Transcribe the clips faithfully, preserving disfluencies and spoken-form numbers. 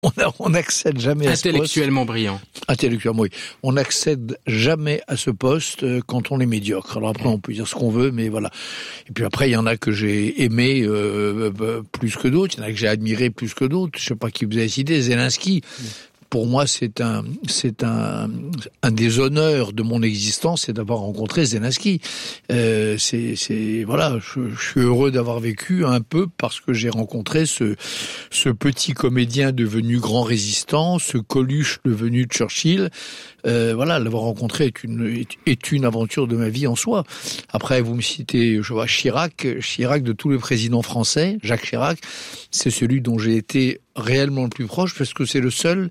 on n'accède jamais à ce poste. Intellectuellement brillant. Intellectuellement, oui. On n'accède jamais à ce poste quand on est médiocre. Alors après, on peut dire ce qu'on veut, mais voilà. Et puis après, il y en a que j'ai aimé euh, plus que d'autres. Il y en a que j'ai admiré plus que d'autres. Je sais pas qui vous avez cité, Zelensky. Mmh. Pour moi, c'est un, c'est un, un des honneurs de mon existence, c'est d'avoir rencontré Zelensky. Euh, c'est, c'est, voilà, je, je suis heureux d'avoir vécu un peu parce que j'ai rencontré ce, ce petit comédien devenu grand résistant, ce Coluche devenu Churchill. Euh, voilà, l'avoir rencontré est une, est, est une aventure de ma vie en soi. Après, vous me citez, je vois, Chirac, Chirac de tous les présidents français, Jacques Chirac, c'est celui dont j'ai été réellement le plus proche parce que c'est le seul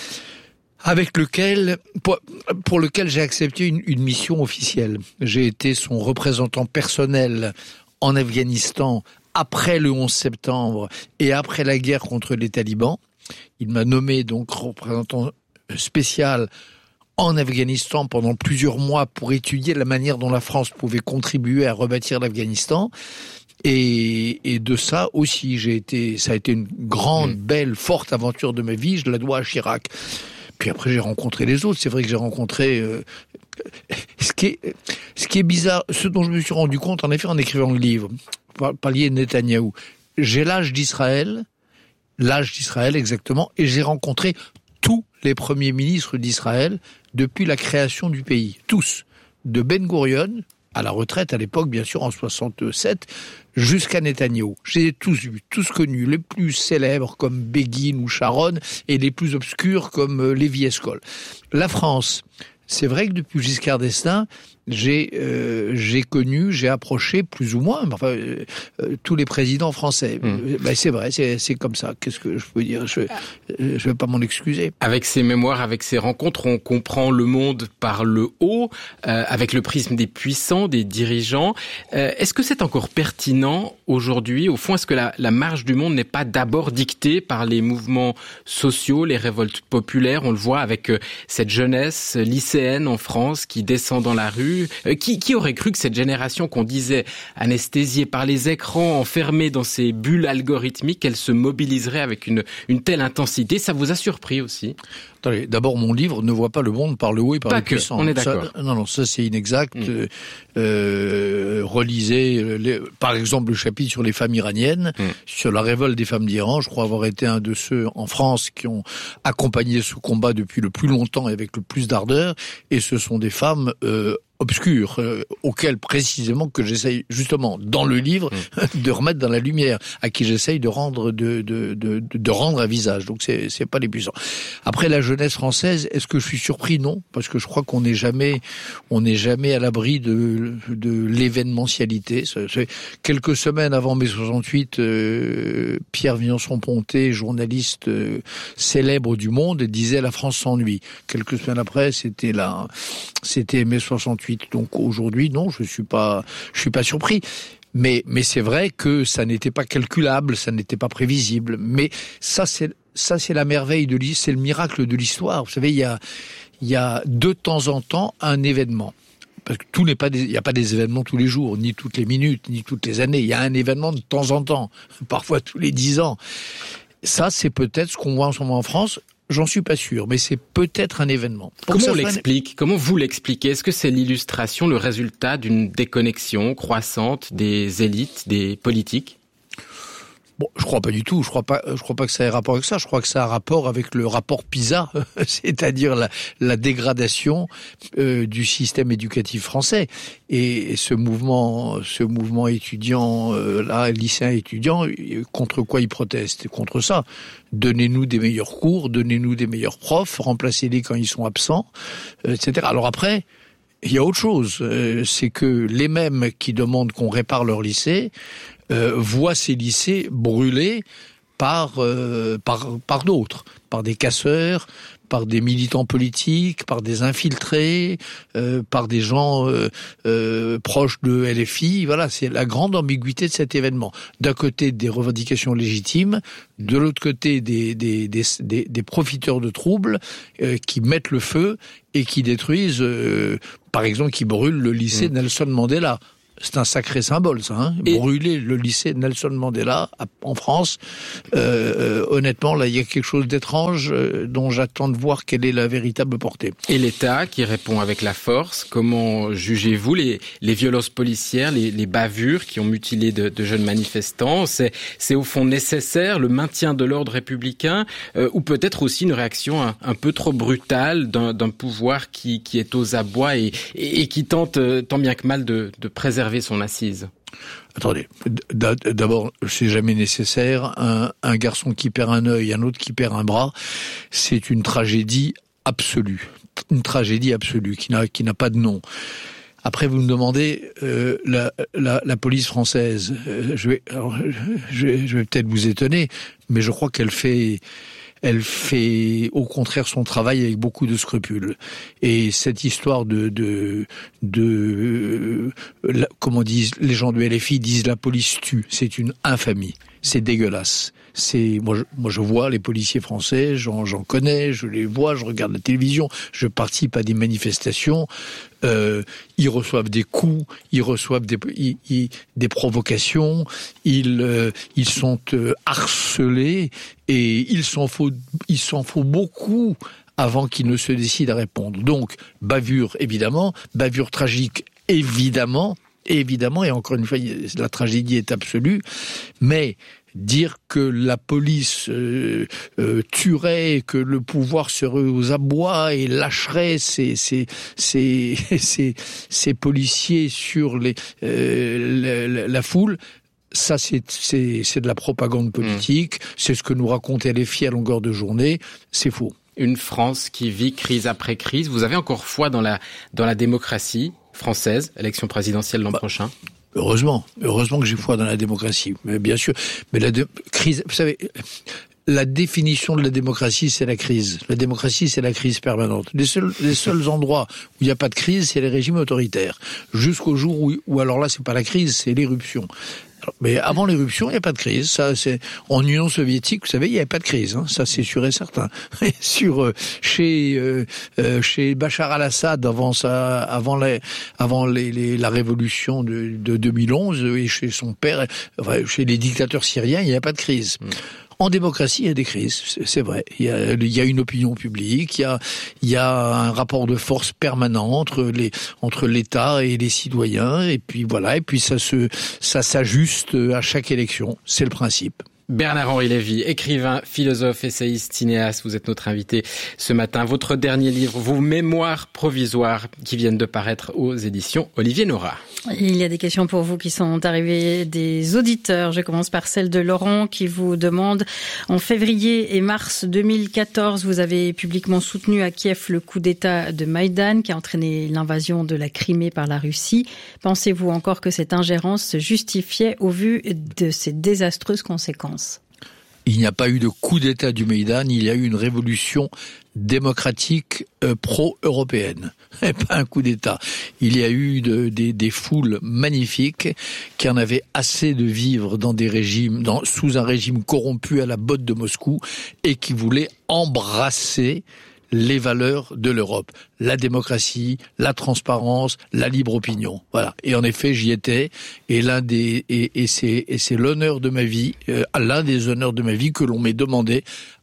avec lequel, pour, pour lequel j'ai accepté une, une mission officielle. J'ai été son représentant personnel en Afghanistan après le onze septembre et après la guerre contre les talibans. Il m'a nommé donc représentant spécial en Afghanistan pendant plusieurs mois pour étudier la manière dont la France pouvait contribuer à rebâtir l'Afghanistan. Et, et de ça aussi, j'ai été, ça a été une grande, mmh. belle, forte aventure de ma vie. Je la dois à Chirac. Puis après, j'ai rencontré les autres. C'est vrai que j'ai rencontré. Euh, ce qui est, ce qui est bizarre, ce dont je me suis rendu compte, en effet, en écrivant le livre, vous parliez de Netanyahou. J'ai l'âge d'Israël, l'âge d'Israël exactement, et j'ai rencontré tous les premiers ministres d'Israël depuis la création du pays, tous, de Ben Gurion, à la retraite à l'époque, bien sûr, en soixante-sept, jusqu'à Netanyahou. J'ai tous vus, tous connus, les plus célèbres comme Begin ou Sharon, et les plus obscurs comme Lévi Escol. La France, c'est vrai que depuis Giscard d'Estaing, j'ai euh, j'ai connu, j'ai approché plus ou moins, enfin euh, euh, tous les présidents français. Mmh. Ben, c'est vrai, c'est c'est comme ça. Qu'est-ce que je peux dire ? Je je vais pas m'en excuser. Avec ces mémoires, avec ces rencontres, on comprend le monde par le haut, euh, avec le prisme des puissants, des dirigeants. Euh, est-ce que c'est encore pertinent aujourd'hui ? Au fond, est-ce que la, la marche du monde n'est pas d'abord dictée par les mouvements sociaux, les révoltes populaires ? On le voit avec euh, cette jeunesse lycéenne en France qui descend dans la rue. Qui, qui aurait cru que cette génération qu'on disait anesthésiée par les écrans, enfermée dans ces bulles algorithmiques, elle se mobiliserait avec une, une telle intensité ? Ça vous a surpris aussi ? Attendez, d'abord, mon livre ne voit pas le monde par le haut et par pas le que, puissant. On est d'accord. Ça, non, non, ça c'est inexact. Mmh. Euh, euh, relisez, les, par exemple, le chapitre sur les femmes iraniennes, mmh. sur la révolte des femmes d'Iran. Je crois avoir été un de ceux en France qui ont accompagné ce combat depuis le plus longtemps et avec le plus d'ardeur. Et ce sont des femmes euh, obscures, euh, auxquelles précisément que j'essaye justement dans le livre mmh. de remettre dans la lumière, à qui j'essaye de rendre de de de de rendre un visage. Donc c'est c'est pas les puissants. Après la jeunesse française, est-ce que je suis surpris ? Non, parce que je crois qu'on n'est jamais on n'est jamais à l'abri de de l'événementialité. C'est, c'est quelques semaines avant mai soixante-huit, euh, Pierre Viançon-Ponté, journaliste euh, célèbre du Monde, disait la France s'ennuie. Quelques semaines après, c'était la c'était mai soixante-huit. Donc aujourd'hui, non, je suis pas, je suis pas surpris. Mais, mais c'est vrai que ça n'était pas calculable, ça n'était pas prévisible. Mais ça, c'est, ça, c'est la merveille de l'histoire, c'est le miracle de l'histoire. Vous savez, il y a, il y a de temps en temps un événement. Parce que tout n'est pas des, il n'y a pas des événements tous les jours, ni toutes les minutes, ni toutes les années. Il y a un événement de temps en temps, parfois tous les dix ans. Ça, c'est peut-être ce qu'on voit en ce moment en France. J'en suis pas sûr, mais c'est peut-être un événement. Pour Comment on l'explique ? Comment vous l'expliquez ? Est-ce que c'est l'illustration, le résultat d'une déconnexion croissante des élites, des politiques ? Bon, je crois pas du tout. Je crois pas. Je crois pas que ça ait rapport avec ça. Je crois que ça a rapport avec le rapport PISA, c'est-à-dire la, la dégradation euh, du système éducatif français. Et ce mouvement, ce mouvement étudiant, euh, là, lycéen étudiant, contre quoi il proteste ? Contre ça. Donnez-nous des meilleurs cours, donnez-nous des meilleurs profs, remplacez-les quand ils sont absents, euh, et cetera. Alors après, il y a autre chose. Euh, c'est que les mêmes qui demandent qu'on répare leur lycée Euh, voit ces lycées brûlés par euh, par par d'autres, par des casseurs, par des militants politiques, par des infiltrés, euh, par des gens euh, euh, proches de L F I. Voilà, c'est la grande ambiguïté de cet événement. D'un côté, des revendications légitimes, de l'autre côté, des des des des, des profiteurs de troubles euh, qui mettent le feu et qui détruisent, euh, par exemple, qui brûlent le lycée mmh. Nelson Mandela. c'est un sacré symbole, ça. Hein. Et... Brûler le lycée Nelson Mandela en France, euh, honnêtement, là, il y a quelque chose d'étrange euh, dont j'attends de voir quelle est la véritable portée. Et l'État qui répond avec la force, comment jugez-vous les, les violences policières, les, les bavures qui ont mutilé de, de jeunes manifestants? C'est, c'est au fond nécessaire, le maintien de l'ordre républicain, euh, ou peut-être aussi une réaction un, un peu trop brutale d'un, d'un pouvoir qui, qui est aux abois et, et, et qui tente euh, tant bien que mal de, de préserver son assise? Attendez, d'abord, c'est jamais nécessaire. Un, un garçon qui perd un œil, un autre qui perd un bras, c'est une tragédie absolue. Une tragédie absolue qui n'a, qui n'a pas de nom. Après, vous me demandez euh, la, la, la police française. Euh, je vais, alors, je vais, je vais peut-être vous étonner, mais je crois qu'elle fait, elle fait au contraire son travail avec beaucoup de scrupules. Et cette histoire de, de, de, euh, comment disent les gens du L F I disent la police tue. C'est une infamie. C'est dégueulasse. C'est moi, je, moi, je vois les policiers français, j'en, j'en connais, je les vois, je regarde la télévision, je participe à des manifestations. Euh, ils reçoivent des coups, ils reçoivent des, ils, ils, des provocations, ils, euh, ils sont euh, harcelés et il s'en faut, il s'en faut beaucoup avant qu'ils ne se décident à répondre. Donc, bavure évidemment, bavure tragique évidemment. Évidemment, et encore une fois, la tragédie est absolue, mais dire que la police euh, euh, tuerait, que le pouvoir serait aux abois et lâcherait ces, ces, ces, ces, ces policiers sur les, euh, la, la foule, ça c'est, c'est, c'est de la propagande politique, mmh. C'est ce que nous racontaient les filles à longueur de journée, c'est faux. Une France qui vit crise après crise, vous avez encore foi dans la, dans la démocratie française, élection présidentielle l'an bah, prochain? Heureusement, heureusement que j'ai foi dans la démocratie, mais bien sûr. Mais la de, crise, vous savez, la définition de la démocratie, c'est la crise. La démocratie, c'est la crise permanente. Les seuls, les seuls endroits où il n'y a pas de crise, c'est les régimes autoritaires. Jusqu'au jour où, où alors là, c'est pas la crise, c'est l'éruption. Mais avant l'éruption, il n'y a pas de crise. Ça, c'est en Union soviétique, vous savez, il n'y avait pas de crise. Hein. Ça, c'est sûr et certain. Et sur euh, chez euh, euh, chez Bachar al-Assad, avant ça, avant les, avant les, les, la révolution de, de deux mille onze, et chez son père, enfin, chez les dictateurs syriens, il n'y a pas de crise. Mmh. En démocratie, il y a des crises, c'est vrai. Il y a, il y a une opinion publique, il y a, il y a un rapport de force permanent entre les, entre l'État et les citoyens, et puis voilà, et puis ça se, ça s'ajuste à chaque élection. C'est le principe. Bernard-Henri Lévy, écrivain, philosophe, essayiste, cinéaste, vous êtes notre invité ce matin. Votre dernier livre, vos mémoires provisoires qui viennent de paraître aux éditions Olivier Nora. Il y a des questions pour vous qui sont arrivées des auditeurs. Je commence par celle de Laurent qui vous demande: en février et mars deux mille quatorze, vous avez publiquement soutenu à Kiev le coup d'État de Maïdan qui a entraîné l'invasion de la Crimée par la Russie. Pensez-vous encore que cette ingérence se justifiait au vu de ces désastreuses conséquences? Il n'y a pas eu de coup d'État du Maïdan, il y a eu une révolution démocratique euh, pro-européenne, et pas un coup d'État. Il y a eu de, des, des foules magnifiques qui en avaient assez de vivre dans des régimes, dans, sous un régime corrompu à la botte de Moscou, et qui voulaient embrasser les valeurs de l'Europe, la démocratie, la transparence, la libre opinion. Voilà. Et en effet, j'y étais. Et l'un des et, et c'est et c'est l'honneur de ma vie, euh, l'un des honneurs de ma vie que l'on m'ait demandé.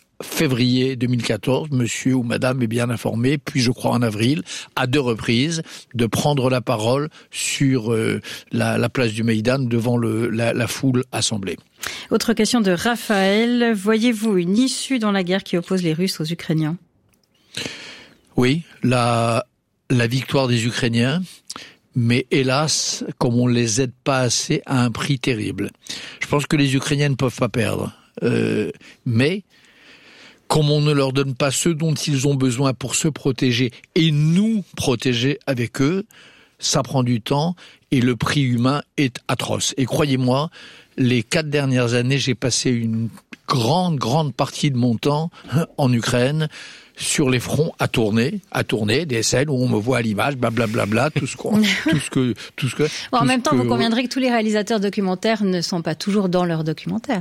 Février deux mille quatorze, monsieur ou madame est bien informé, puis je crois en avril, à deux reprises, de prendre la parole sur euh, la, la place du Maïdan devant le, la, la foule assemblée. Autre question de Raphaël. Voyez-vous une issue dans la guerre qui oppose les Russes aux Ukrainiens? Oui, la, la victoire des Ukrainiens, mais hélas, comme on les aide pas assez, à un prix terrible. Je pense que les Ukrainiens ne peuvent pas perdre, euh, mais comme on ne leur donne pas ce dont ils ont besoin pour se protéger et nous protéger avec eux, ça prend du temps et le prix humain est atroce. Et croyez-moi, les quatre dernières années, j'ai passé une grande, grande partie de mon temps en Ukraine, sur les fronts à tourner, à tourner, des scènes où on me voit à l'image, blablabla, bla, bla, tout ce qu'on, tout ce que, tout ce que. Bon, en tout même temps, que... vous conviendrez que tous les réalisateurs documentaires ne sont pas toujours dans leurs documentaires.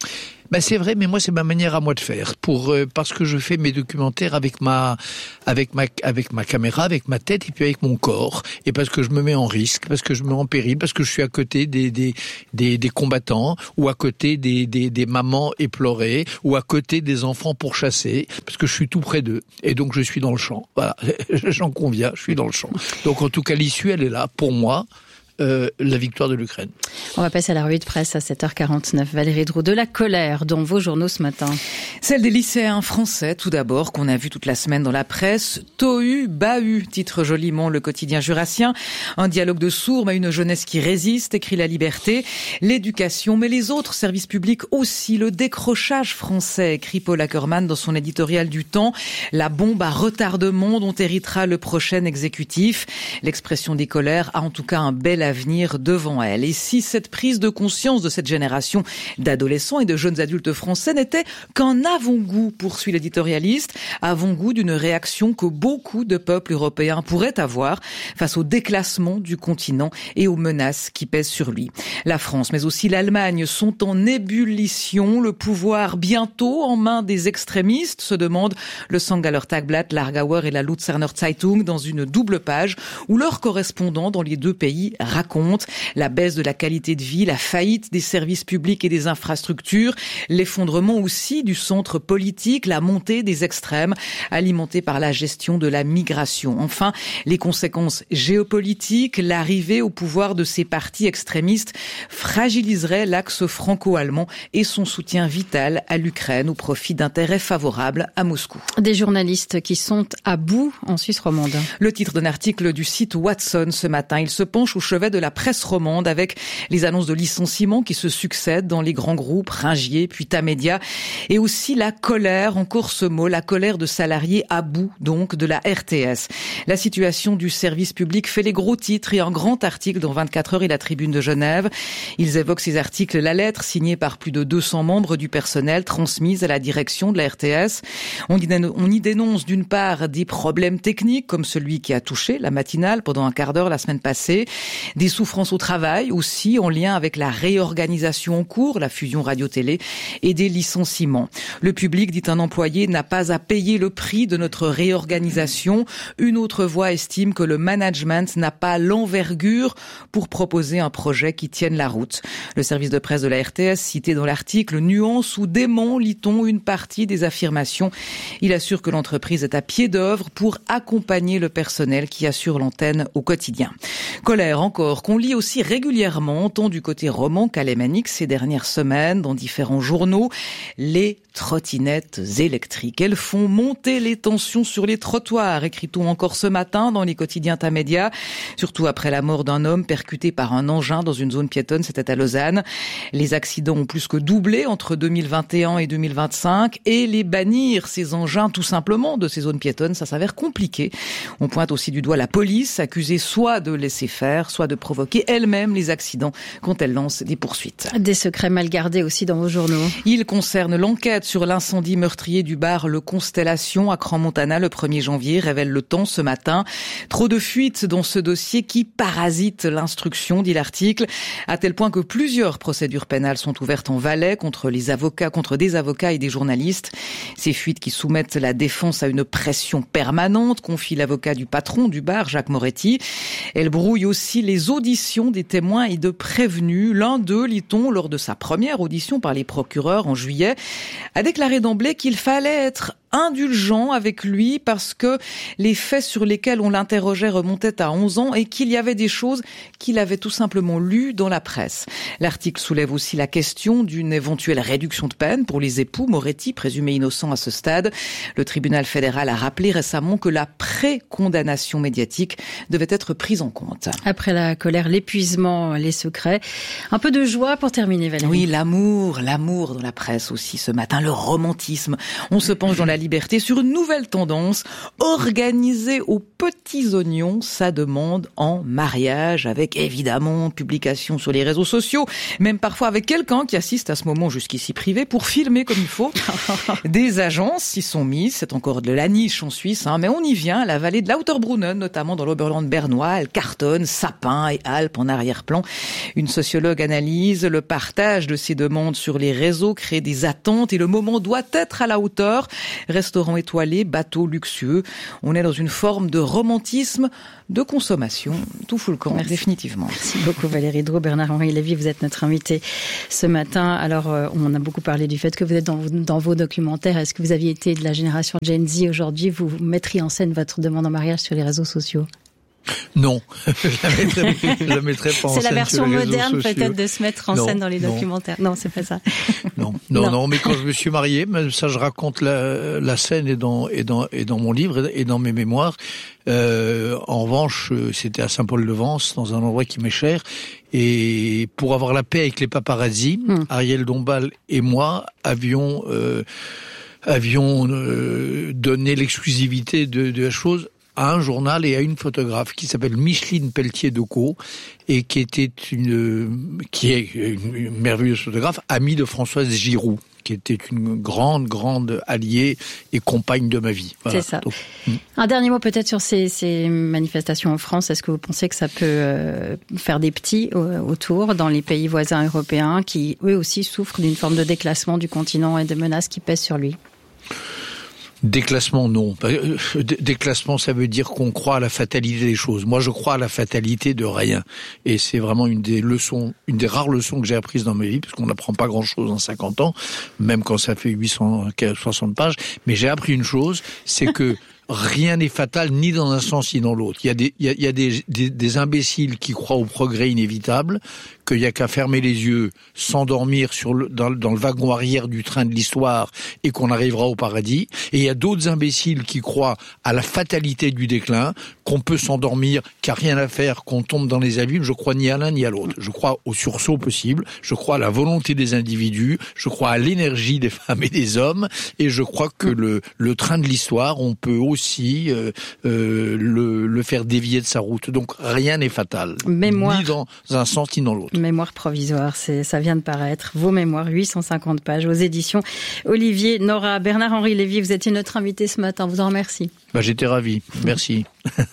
Ben c'est vrai, mais moi c'est ma manière à moi de faire. Pour euh, parce que je fais mes documentaires avec ma avec ma avec ma caméra, avec ma tête et puis avec mon corps. Et parce que je me mets en risque, parce que je me mets en péril, parce que je suis à côté des des des, des combattants ou à côté des, des des mamans éplorées ou à côté des enfants pourchassés, parce que je suis tout près d'eux. Et donc je suis dans le champ. Voilà, j'en conviens, je suis dans le champ. Donc en tout cas l'issue elle est là pour moi. Euh, la victoire de l'Ukraine. On va passer à la revue de presse à sept heures quarante-neuf. Valérie Drouot, de la colère dans vos journaux ce matin. Celle des lycéens français, tout d'abord, qu'on a vu toute la semaine dans la presse. Tohu, bahut, titre joliment le quotidien jurassien. Un dialogue de sourds, mais une jeunesse qui résiste, écrit La Liberté. L'éducation, mais les autres services publics aussi. Le décrochage français, écrit Paul Ackermann dans son éditorial du Temps. La bombe à retardement dont héritera le prochain exécutif. L'expression des colères a en tout cas un bel avenir devant elle. Et si cette prise de conscience de cette génération d'adolescents et de jeunes adultes français n'était qu'un avant-goût, poursuit l'éditorialiste, avant-goût d'une réaction que beaucoup de peuples européens pourraient avoir face au déclassement du continent et aux menaces qui pèsent sur lui. La France, mais aussi l'Allemagne, sont en ébullition. Le pouvoir bientôt en main des extrémistes, se demande le Sangaller Tagblatt, l'Aargauer et la Luzerner Zeitung dans une double page où leurs correspondants dans les deux pays raconte la baisse de la qualité de vie, la faillite des services publics et des infrastructures, l'effondrement aussi du centre politique, la montée des extrêmes alimentée par la gestion de la migration. Enfin, les conséquences géopolitiques, l'arrivée au pouvoir de ces partis extrémistes fragiliserait l'axe franco-allemand et son soutien vital à l'Ukraine au profit d'intérêts favorables à Moscou. Des journalistes qui sont à bout en Suisse romande. Le titre d'un article du site Watson ce matin, il se penche au chevet de la presse romande avec les annonces de licenciements qui se succèdent dans les grands groupes, Ringier puis Tamedia, et aussi la colère, encore ce mot, la colère de salariés à bout donc de la R T S. La situation du service public fait les gros titres et un grand article dans vingt-quatre heures et la Tribune de Genève. Ils évoquent ces articles, la lettre signée par plus de deux cents membres du personnel transmise à la direction de la R T S. On y dénonce d'une part des problèmes techniques comme celui qui a touché la matinale pendant un quart d'heure la semaine passée, des souffrances au travail aussi en lien avec la réorganisation en cours, la fusion radio-télé et des licenciements. Le public, dit un employé, n'a pas à payer le prix de notre réorganisation. Une autre voix estime que le management n'a pas l'envergure pour proposer un projet qui tienne la route. Le service de presse de la R T S, cité dans l'article, nuance ou dément, lit-on, une partie des affirmations. Il assure que l'entreprise est à pied d'œuvre pour accompagner le personnel qui assure l'antenne au quotidien. Colère encore, qu'on lit aussi régulièrement, tant du côté roman qu'alémanique ces dernières semaines, dans différents journaux, les trottinettes électriques. Elles font monter les tensions sur les trottoirs, écrit-on encore ce matin dans les quotidiens Tamedia, surtout après la mort d'un homme percuté par un engin dans une zone piétonne, c'était à Lausanne. Les accidents ont plus que doublé entre deux mille vingt et un et deux mille vingt-cinq, et les bannir, ces engins, tout simplement, de ces zones piétonnes, ça s'avère compliqué. On pointe aussi du doigt la police, accusée soit de laisser faire, soit de provoquer elle-même les accidents quand elle lance des poursuites. Des secrets mal gardés aussi dans vos journaux. Il concerne l'enquête sur l'incendie meurtrier du bar Le Constellation à Crans-Montana le premier janvier, révèle Le Temps ce matin. Trop de fuites dans ce dossier qui parasite l'instruction, dit l'article, à tel point que plusieurs procédures pénales sont ouvertes en Valais contre les avocats, contre des avocats et des journalistes. Ces fuites qui soumettent la défense à une pression permanente, confie l'avocat du patron du bar, Jacques Moretti. Elles brouillent aussi les auditions des témoins et de prévenus. L'un d'eux, lit-on, lors de sa première audition par les procureurs en juillet, a déclaré d'emblée qu'il fallait être indulgent avec lui parce que les faits sur lesquels on l'interrogeait remontaient à onze ans et qu'il y avait des choses qu'il avait tout simplement lues dans la presse. L'article soulève aussi la question d'une éventuelle réduction de peine pour les époux Moretti, présumés innocents à ce stade. Le tribunal fédéral a rappelé récemment que la pré-condamnation médiatique devait être prise en compte. Après la colère, l'épuisement, les secrets. Un peu de joie pour terminer, Valérie. Oui, l'amour, l'amour dans la presse aussi ce matin, le romantisme. On se penche dans la liberté sur une nouvelle tendance, organiser aux petits oignons sa demande en mariage, avec évidemment publication sur les réseaux sociaux, même parfois avec quelqu'un qui assiste à ce moment jusqu'ici privé pour filmer comme il faut. Des agences s'y sont mises, c'est encore de la niche en Suisse, hein, mais on y vient, la vallée de Lauterbrunnen, notamment dans l'Oberland bernois, elle cartonne, sapins et Alpes en arrière-plan. Une sociologue analyse le partage de ces demandes sur les réseaux, crée des attentes et le moment doit être à la hauteur. Restaurants étoilés, bateaux luxueux, on est dans une forme de romantisme de consommation, tout fout le camp, Merci. définitivement. Merci beaucoup Valérie Drouot. Bernard-Henri Lévy, vous êtes notre invité ce matin. Alors, euh, on a beaucoup parlé du fait que vous êtes dans, dans vos documentaires. Est-ce que vous aviez été de la génération Gen Z aujourd'hui, vous mettriez en scène votre demande en mariage sur les réseaux sociaux ? Non, je la mettrai, je la mettrai pas en scène. C'est la version moderne peut-être de se mettre en non, scène dans les non. documentaires. Non, c'est pas ça. Non, non, non, non, mais quand je me suis marié, ça je raconte la, la scène et dans, et dans, et dans mon livre et dans mes mémoires. Euh, en revanche, c'était à Saint-Paul-de-Vence, dans un endroit qui m'est cher. Et pour avoir la paix avec les paparazzis, hum. Ariel Dombal et moi avions, euh, avions euh, donné l'exclusivité de, de la chose à un journal et à une photographe qui s'appelle Micheline Pelletier-Decaux et qui était une, qui est une merveilleuse photographe, amie de Françoise Giroud, qui était une grande, grande alliée et compagne de ma vie. Voilà. C'est ça. Donc, un dernier mot peut-être sur ces, ces manifestations en France. Est-ce que vous pensez que ça peut euh, faire des petits euh, autour dans les pays voisins européens qui, eux aussi, souffrent d'une forme de déclassement du continent et de menaces qui pèsent sur lui ? Déclassement, non. Déclassement, ça veut dire qu'on croit à la fatalité des choses. Moi, je crois à la fatalité de rien. Et c'est vraiment une des leçons, une des rares leçons que j'ai apprises dans ma vie, parce qu'on n'apprend pas grand-chose en cinquante ans, même quand ça fait huit cent soixante pages. Mais j'ai appris une chose, c'est que rien n'est fatal, ni dans un sens ni dans l'autre. Il y a des, il y a, il y a des, des, des imbéciles qui croient au progrès inévitable, qu'il n'y a qu'à fermer les yeux, s'endormir sur le, dans, dans le wagon arrière du train de l'histoire et qu'on arrivera au paradis. Et il y a d'autres imbéciles qui croient à la fatalité du déclin, qu'on peut s'endormir, qu'il n'y a rien à faire, qu'on tombe dans les abîmes. Je crois ni à l'un ni à l'autre. Je crois au sursaut possible. Je crois à la volonté des individus. Je crois à l'énergie des femmes et des hommes. Et je crois que le, le train de l'histoire, on peut aussi euh, euh, le, le faire dévier de sa route. Donc rien n'est fatal. Mémoire. Ni dans un sens ni dans l'autre. Mémoire provisoire, c'est, ça vient de paraître. Vos mémoires, huit cent cinquante pages aux éditions Olivier Nora. Bernard-Henri Lévy, vous étiez notre invité ce matin. Vous en remercie. Bah, j'étais ravi. Merci.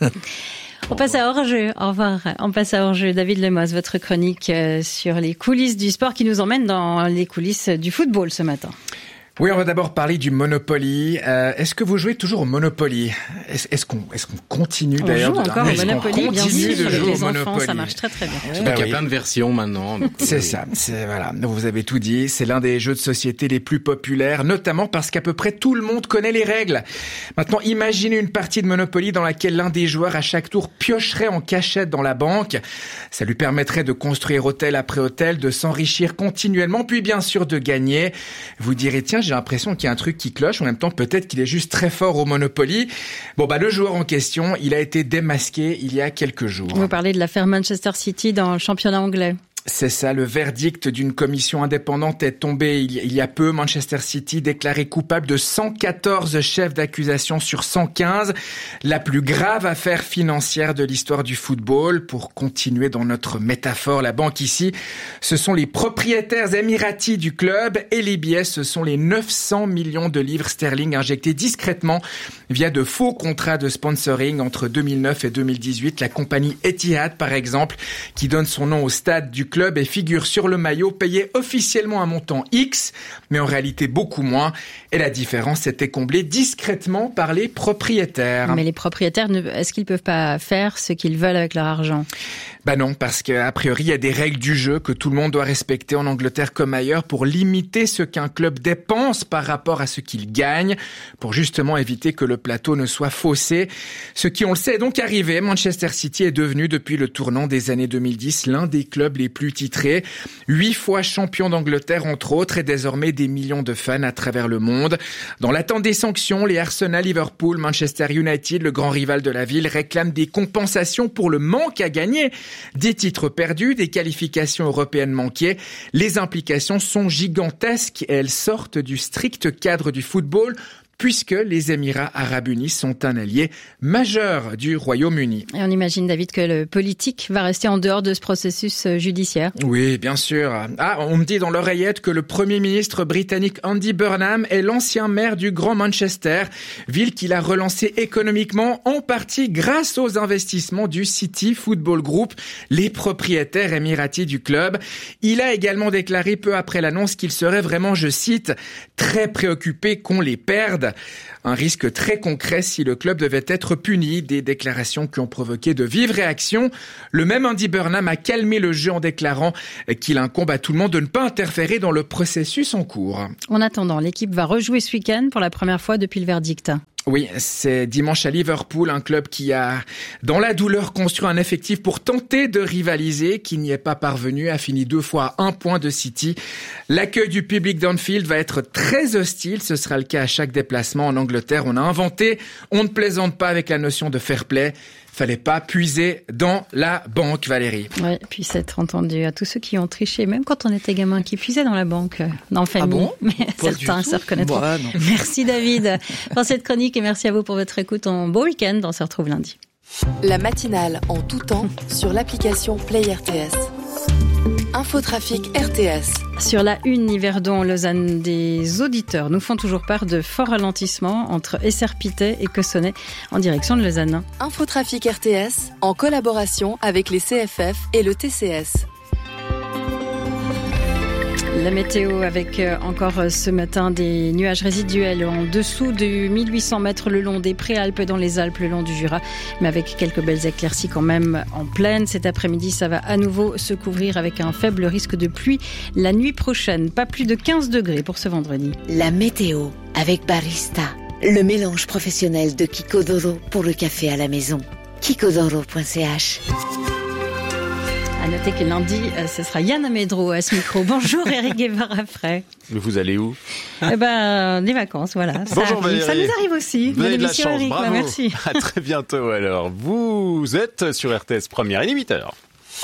On passe à hors-jeu. Au revoir. On passe à hors-jeu. David Lemos, votre chronique sur les coulisses du sport qui nous emmène dans les coulisses du football ce matin. Oui, on va d'abord parler du Monopoly. Euh, est-ce que vous jouez toujours au Monopoly ? Est-ce, est-ce qu'on, est-ce qu'on continue on d'ailleurs joue de encore la... au Monopoly, bien sûr, de avec jouer les au enfants, Monopoly. ça marche très très bien. Donc, bah, il y a oui. plein de versions maintenant. Donc, c'est oui. ça, c'est voilà. Vous avez tout dit. C'est l'un des jeux de société les plus populaires, notamment parce qu'à peu près tout le monde connaît les règles. Maintenant, imaginez une partie de Monopoly dans laquelle l'un des joueurs à chaque tour piocherait en cachette dans la banque. Ça lui permettrait de construire hôtel après hôtel, de s'enrichir continuellement, puis bien sûr de gagner. Vous direz tiens, j'ai l'impression qu'il y a un truc qui cloche, en même temps peut-être qu'il est juste très fort au Monopoly. Bon bah le joueur en question, il a été démasqué il y a quelques jours. Vous parlez de l'affaire Manchester City dans le championnat anglais. C'est ça, le verdict d'une commission indépendante est tombé il y a peu. Manchester City déclaré coupable de cent quatorze chefs d'accusation sur cent quinze. La plus grave affaire financière de l'histoire du football. Pour continuer dans notre métaphore, la banque ici, ce sont les propriétaires émiratis du club et les billets, ce sont les neuf cents millions de livres sterling injectés discrètement via de faux contrats de sponsoring entre deux mille neuf et deux mille dix-huit. La compagnie Etihad, par exemple, qui donne son nom au stade du club et figure sur le maillot, payait officiellement un montant X, mais en réalité beaucoup moins. Et la différence était comblée discrètement par les propriétaires. Mais les propriétaires, est-ce qu'ils peuvent pas faire ce qu'ils veulent avec leur argent ? Bah non, parce qu'a priori, il y a des règles du jeu que tout le monde doit respecter en Angleterre comme ailleurs pour limiter ce qu'un club dépense par rapport à ce qu'il gagne, pour justement éviter que le plateau ne soit faussé. Ce qui, on le sait, est donc arrivé. Manchester City est devenu, depuis le tournant des années deux mille dix, l'un des clubs les plus titrés. Huit fois champion d'Angleterre, entre autres, et désormais des millions de fans à travers le monde. Dans l'attente des sanctions, les Arsenal, Liverpool, Manchester United, le grand rival de la ville, réclament des compensations pour le manque à gagner. Des titres perdus, des qualifications européennes manquées. Les implications sont gigantesques et elles sortent du strict cadre du football. puisque les Émirats arabes unis sont un allié majeur du Royaume-Uni. Et on imagine, David, que le politique va rester en dehors de ce processus judiciaire. Oui, bien sûr. Ah, on me dit dans l'oreillette que le Premier ministre britannique Andy Burnham est l'ancien maire du Grand Manchester, ville qu'il a relancée économiquement, en partie grâce aux investissements du City Football Group, les propriétaires émiratis du club. Il a également déclaré peu après l'annonce qu'il serait vraiment, je cite, très préoccupé qu'on les perde. Un risque très concret si le club devait être puni, des déclarations qui ont provoqué de vives réactions. Le même Andy Burnham a calmé le jeu en déclarant qu'il incombe à tout le monde de ne pas interférer dans le processus en cours. En attendant, l'équipe va rejouer ce week-end pour la première fois depuis le verdict. Oui, c'est dimanche à Liverpool, un club qui a, dans la douleur, construit un effectif pour tenter de rivaliser, qui n'y est pas parvenu, a fini deux fois à un point de City. L'accueil du public d'Anfield va être très hostile, ce sera le cas à chaque déplacement. En Angleterre, on a inventé, on ne plaisante pas avec la notion de fair play. Fallait pas puiser dans la banque, Valérie. Oui, puis s'être entendu à tous ceux qui ont triché, même quand on était gamin, qui puisaient dans la banque, dans famille. Ah bon Mais certains se reconnaîtront. Bah, merci David pour cette chronique et merci à vous pour votre écoute. En beau week-end, on se retrouve lundi. La matinale en tout temps sur l'application Play R T S. Infotrafic R T S. Sur la une, Yverdon, Lausanne, des auditeurs nous font toujours part de forts ralentissements entre Esserpité et Cossonay en direction de Lausanne. Infotrafic R T S en collaboration avec les C F F et le T C S. La météo avec encore ce matin des nuages résiduels en dessous de mille huit cents mètres le long des Préalpes dans les Alpes, le long du Jura, mais avec quelques belles éclaircies quand même en plaine. Cet après-midi, ça va à nouveau se couvrir avec un faible risque de pluie la nuit prochaine. Pas plus de quinze degrés pour ce vendredi. La météo avec Barista, le mélange professionnel de Kikodoro pour le café à la maison. kikodoro point c h. À noter que lundi, ce sera Yann Amedro à ce micro. Bonjour Eric Guevara-Frey. Mais vous allez où? Eh ben, des vacances, voilà. Ça Bonjour arrive. Valérie. Ça nous arrive aussi. Vous avez de la chance, Eric, bravo. bah, merci. À très bientôt alors. Vous êtes sur R T S Première, il est huit heures.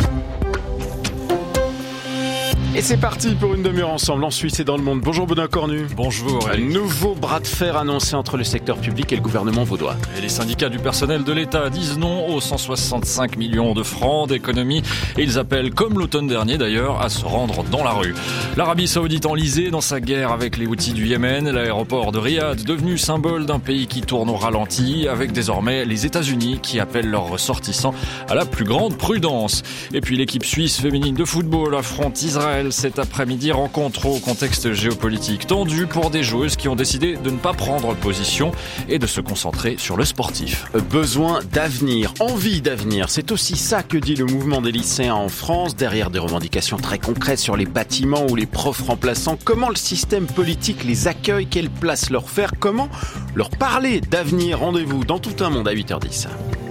Et c'est parti pour une demi-heure ensemble en Suisse et dans le monde. Bonjour Benoît Cornu. Bonjour. Un nouveau bras de fer annoncé entre le secteur public et le gouvernement vaudois. Et les syndicats du personnel de l'État disent non aux cent soixante-cinq millions de francs d'économie et ils appellent, comme l'automne dernier d'ailleurs, à se rendre dans la rue. L'Arabie Saoudite enlisée dans sa guerre avec les Houthis du Yémen, l'aéroport de Riyad devenu symbole d'un pays qui tourne au ralenti, avec désormais les États-Unis qui appellent leurs ressortissants à la plus grande prudence. Et puis l'équipe suisse féminine de football affronte Israël cet après-midi, rencontre au contexte géopolitique tendu pour des joueuses qui ont décidé de ne pas prendre position et de se concentrer sur le sportif. Besoin d'avenir, envie d'avenir, c'est aussi ça que dit le mouvement des lycéens en France, derrière des revendications très concrètes sur les bâtiments ou les profs remplaçants. Comment le système politique les accueille, quelle place leur faire, comment leur parler d'avenir. Rendez-vous dans Tout un monde à huit heures dix.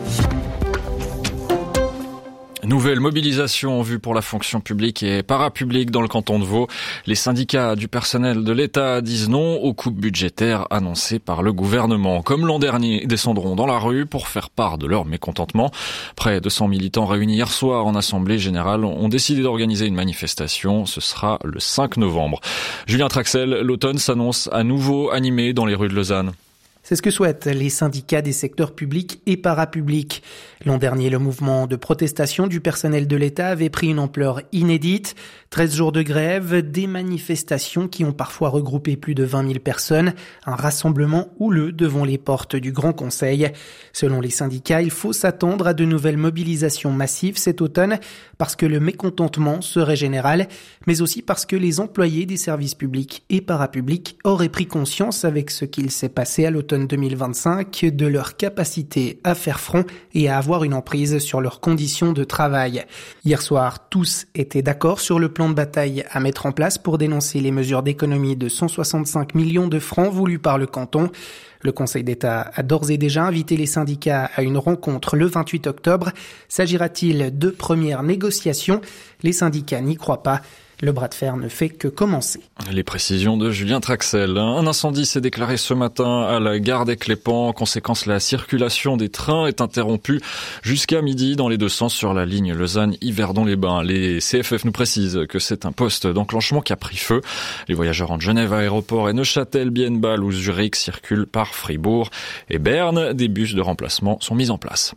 Nouvelle mobilisation en vue pour la fonction publique et parapublique dans le canton de Vaud. Les syndicats du personnel de l'État disent non aux coupes budgétaires annoncées par le gouvernement. Comme l'an dernier, ils descendront dans la rue pour faire part de leur mécontentement. Près de cent militants réunis hier soir en assemblée générale ont décidé d'organiser une manifestation. Ce sera le cinq novembre. Julien Traxel, l'automne s'annonce à nouveau animé dans les rues de Lausanne. C'est ce que souhaitent les syndicats des secteurs publics et parapublics. L'an dernier, le mouvement de protestation du personnel de l'État avait pris une ampleur inédite. treize jours de grève, des manifestations qui ont parfois regroupé plus de vingt mille personnes, un rassemblement houleux devant les portes du Grand Conseil. Selon les syndicats, il faut s'attendre à de nouvelles mobilisations massives cet automne parce que le mécontentement serait général, mais aussi parce que les employés des services publics et parapublics auraient pris conscience avec ce qu'il s'est passé à l'automne deux mille vingt-cinq de leur capacité à faire front et à avoir une emprise sur leurs conditions de travail. Hier soir, tous étaient d'accord sur le plan de bataille à mettre en place pour dénoncer les mesures d'économie de cent soixante-cinq millions de francs voulues par le canton. Le Conseil d'État a d'ores et déjà invité les syndicats à une rencontre le vingt-huit octobre. S'agira-t-il de premières négociations ? Les syndicats n'y croient pas. Le bras de fer ne fait que commencer. Les précisions de Julien Traxel. Un incendie s'est déclaré ce matin à la gare des Clépans. En conséquence, la circulation des trains est interrompue jusqu'à midi dans les deux sens sur la ligne Lausanne-Yverdon-les-Bains. Les C F F nous précisent que c'est un poste d'enclenchement qui a pris feu. Les voyageurs entre Genève Aéroport et Neuchâtel, Biennenball ou Zurich circulent par Fribourg et Berne. Des bus de remplacement sont mis en place.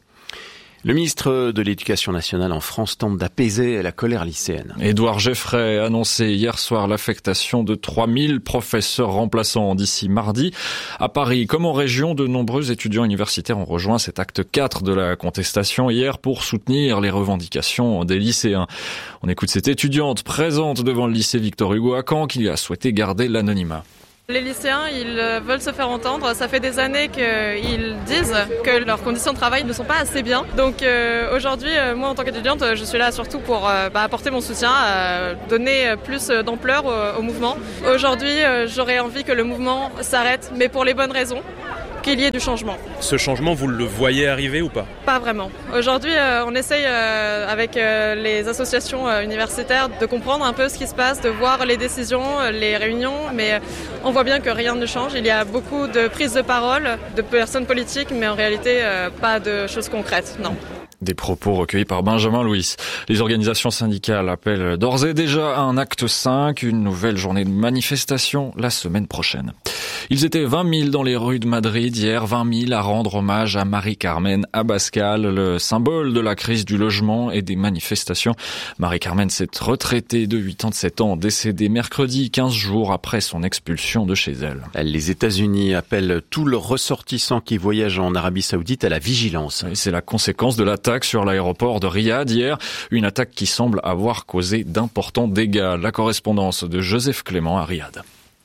Le ministre de l'Éducation nationale en France tente d'apaiser la colère lycéenne. Édouard Geoffrey a annoncé hier soir l'affectation de trois mille professeurs remplaçants d'ici mardi. À Paris, comme en région, de nombreux étudiants universitaires ont rejoint cet acte quatre de la contestation hier pour soutenir les revendications des lycéens. On écoute cette étudiante présente devant le lycée Victor Hugo à Caen qui a souhaité garder l'anonymat. Les lycéens, ils veulent se faire entendre. Ça fait des années qu'ils disent que leurs conditions de travail ne sont pas assez bien. Donc euh, aujourd'hui, euh, moi en tant qu'étudiante, je suis là surtout pour euh, bah, apporter mon soutien, euh, donner plus d'ampleur au, au mouvement. Aujourd'hui, euh, j'aurais envie que le mouvement s'arrête, mais pour les bonnes raisons, qu'il y ait du changement. Ce changement, vous le voyez arriver ou pas ? Pas vraiment. Aujourd'hui, euh, on essaye euh, avec euh, les associations euh, universitaires de comprendre un peu ce qui se passe, de voir les décisions, les réunions, mais euh, on voit bien que rien ne change. Il y a beaucoup de prises de parole de personnes politiques, mais en réalité, euh, pas de choses concrètes, non. Des propos recueillis par Benjamin Louis. Les organisations syndicales appellent d'ores et déjà à un acte cinq, une nouvelle journée de manifestation la semaine prochaine. Ils étaient vingt mille dans les rues de Madrid hier, vingt mille à rendre hommage à Marie-Carmen Abascal, le symbole de la crise du logement et des manifestations. Marie-Carmen s'est retraitée de quatre-vingt-sept ans, décédée mercredi, quinze jours après son expulsion de chez elle. Les États-Unis appellent tous leurs ressortissants qui voyagent en Arabie Saoudite à la vigilance. Et c'est la conséquence de l'attaque sur l'aéroport de Riyad hier, une attaque qui semble avoir causé d'importants dégâts. La correspondance de Joseph Clément à Riyad.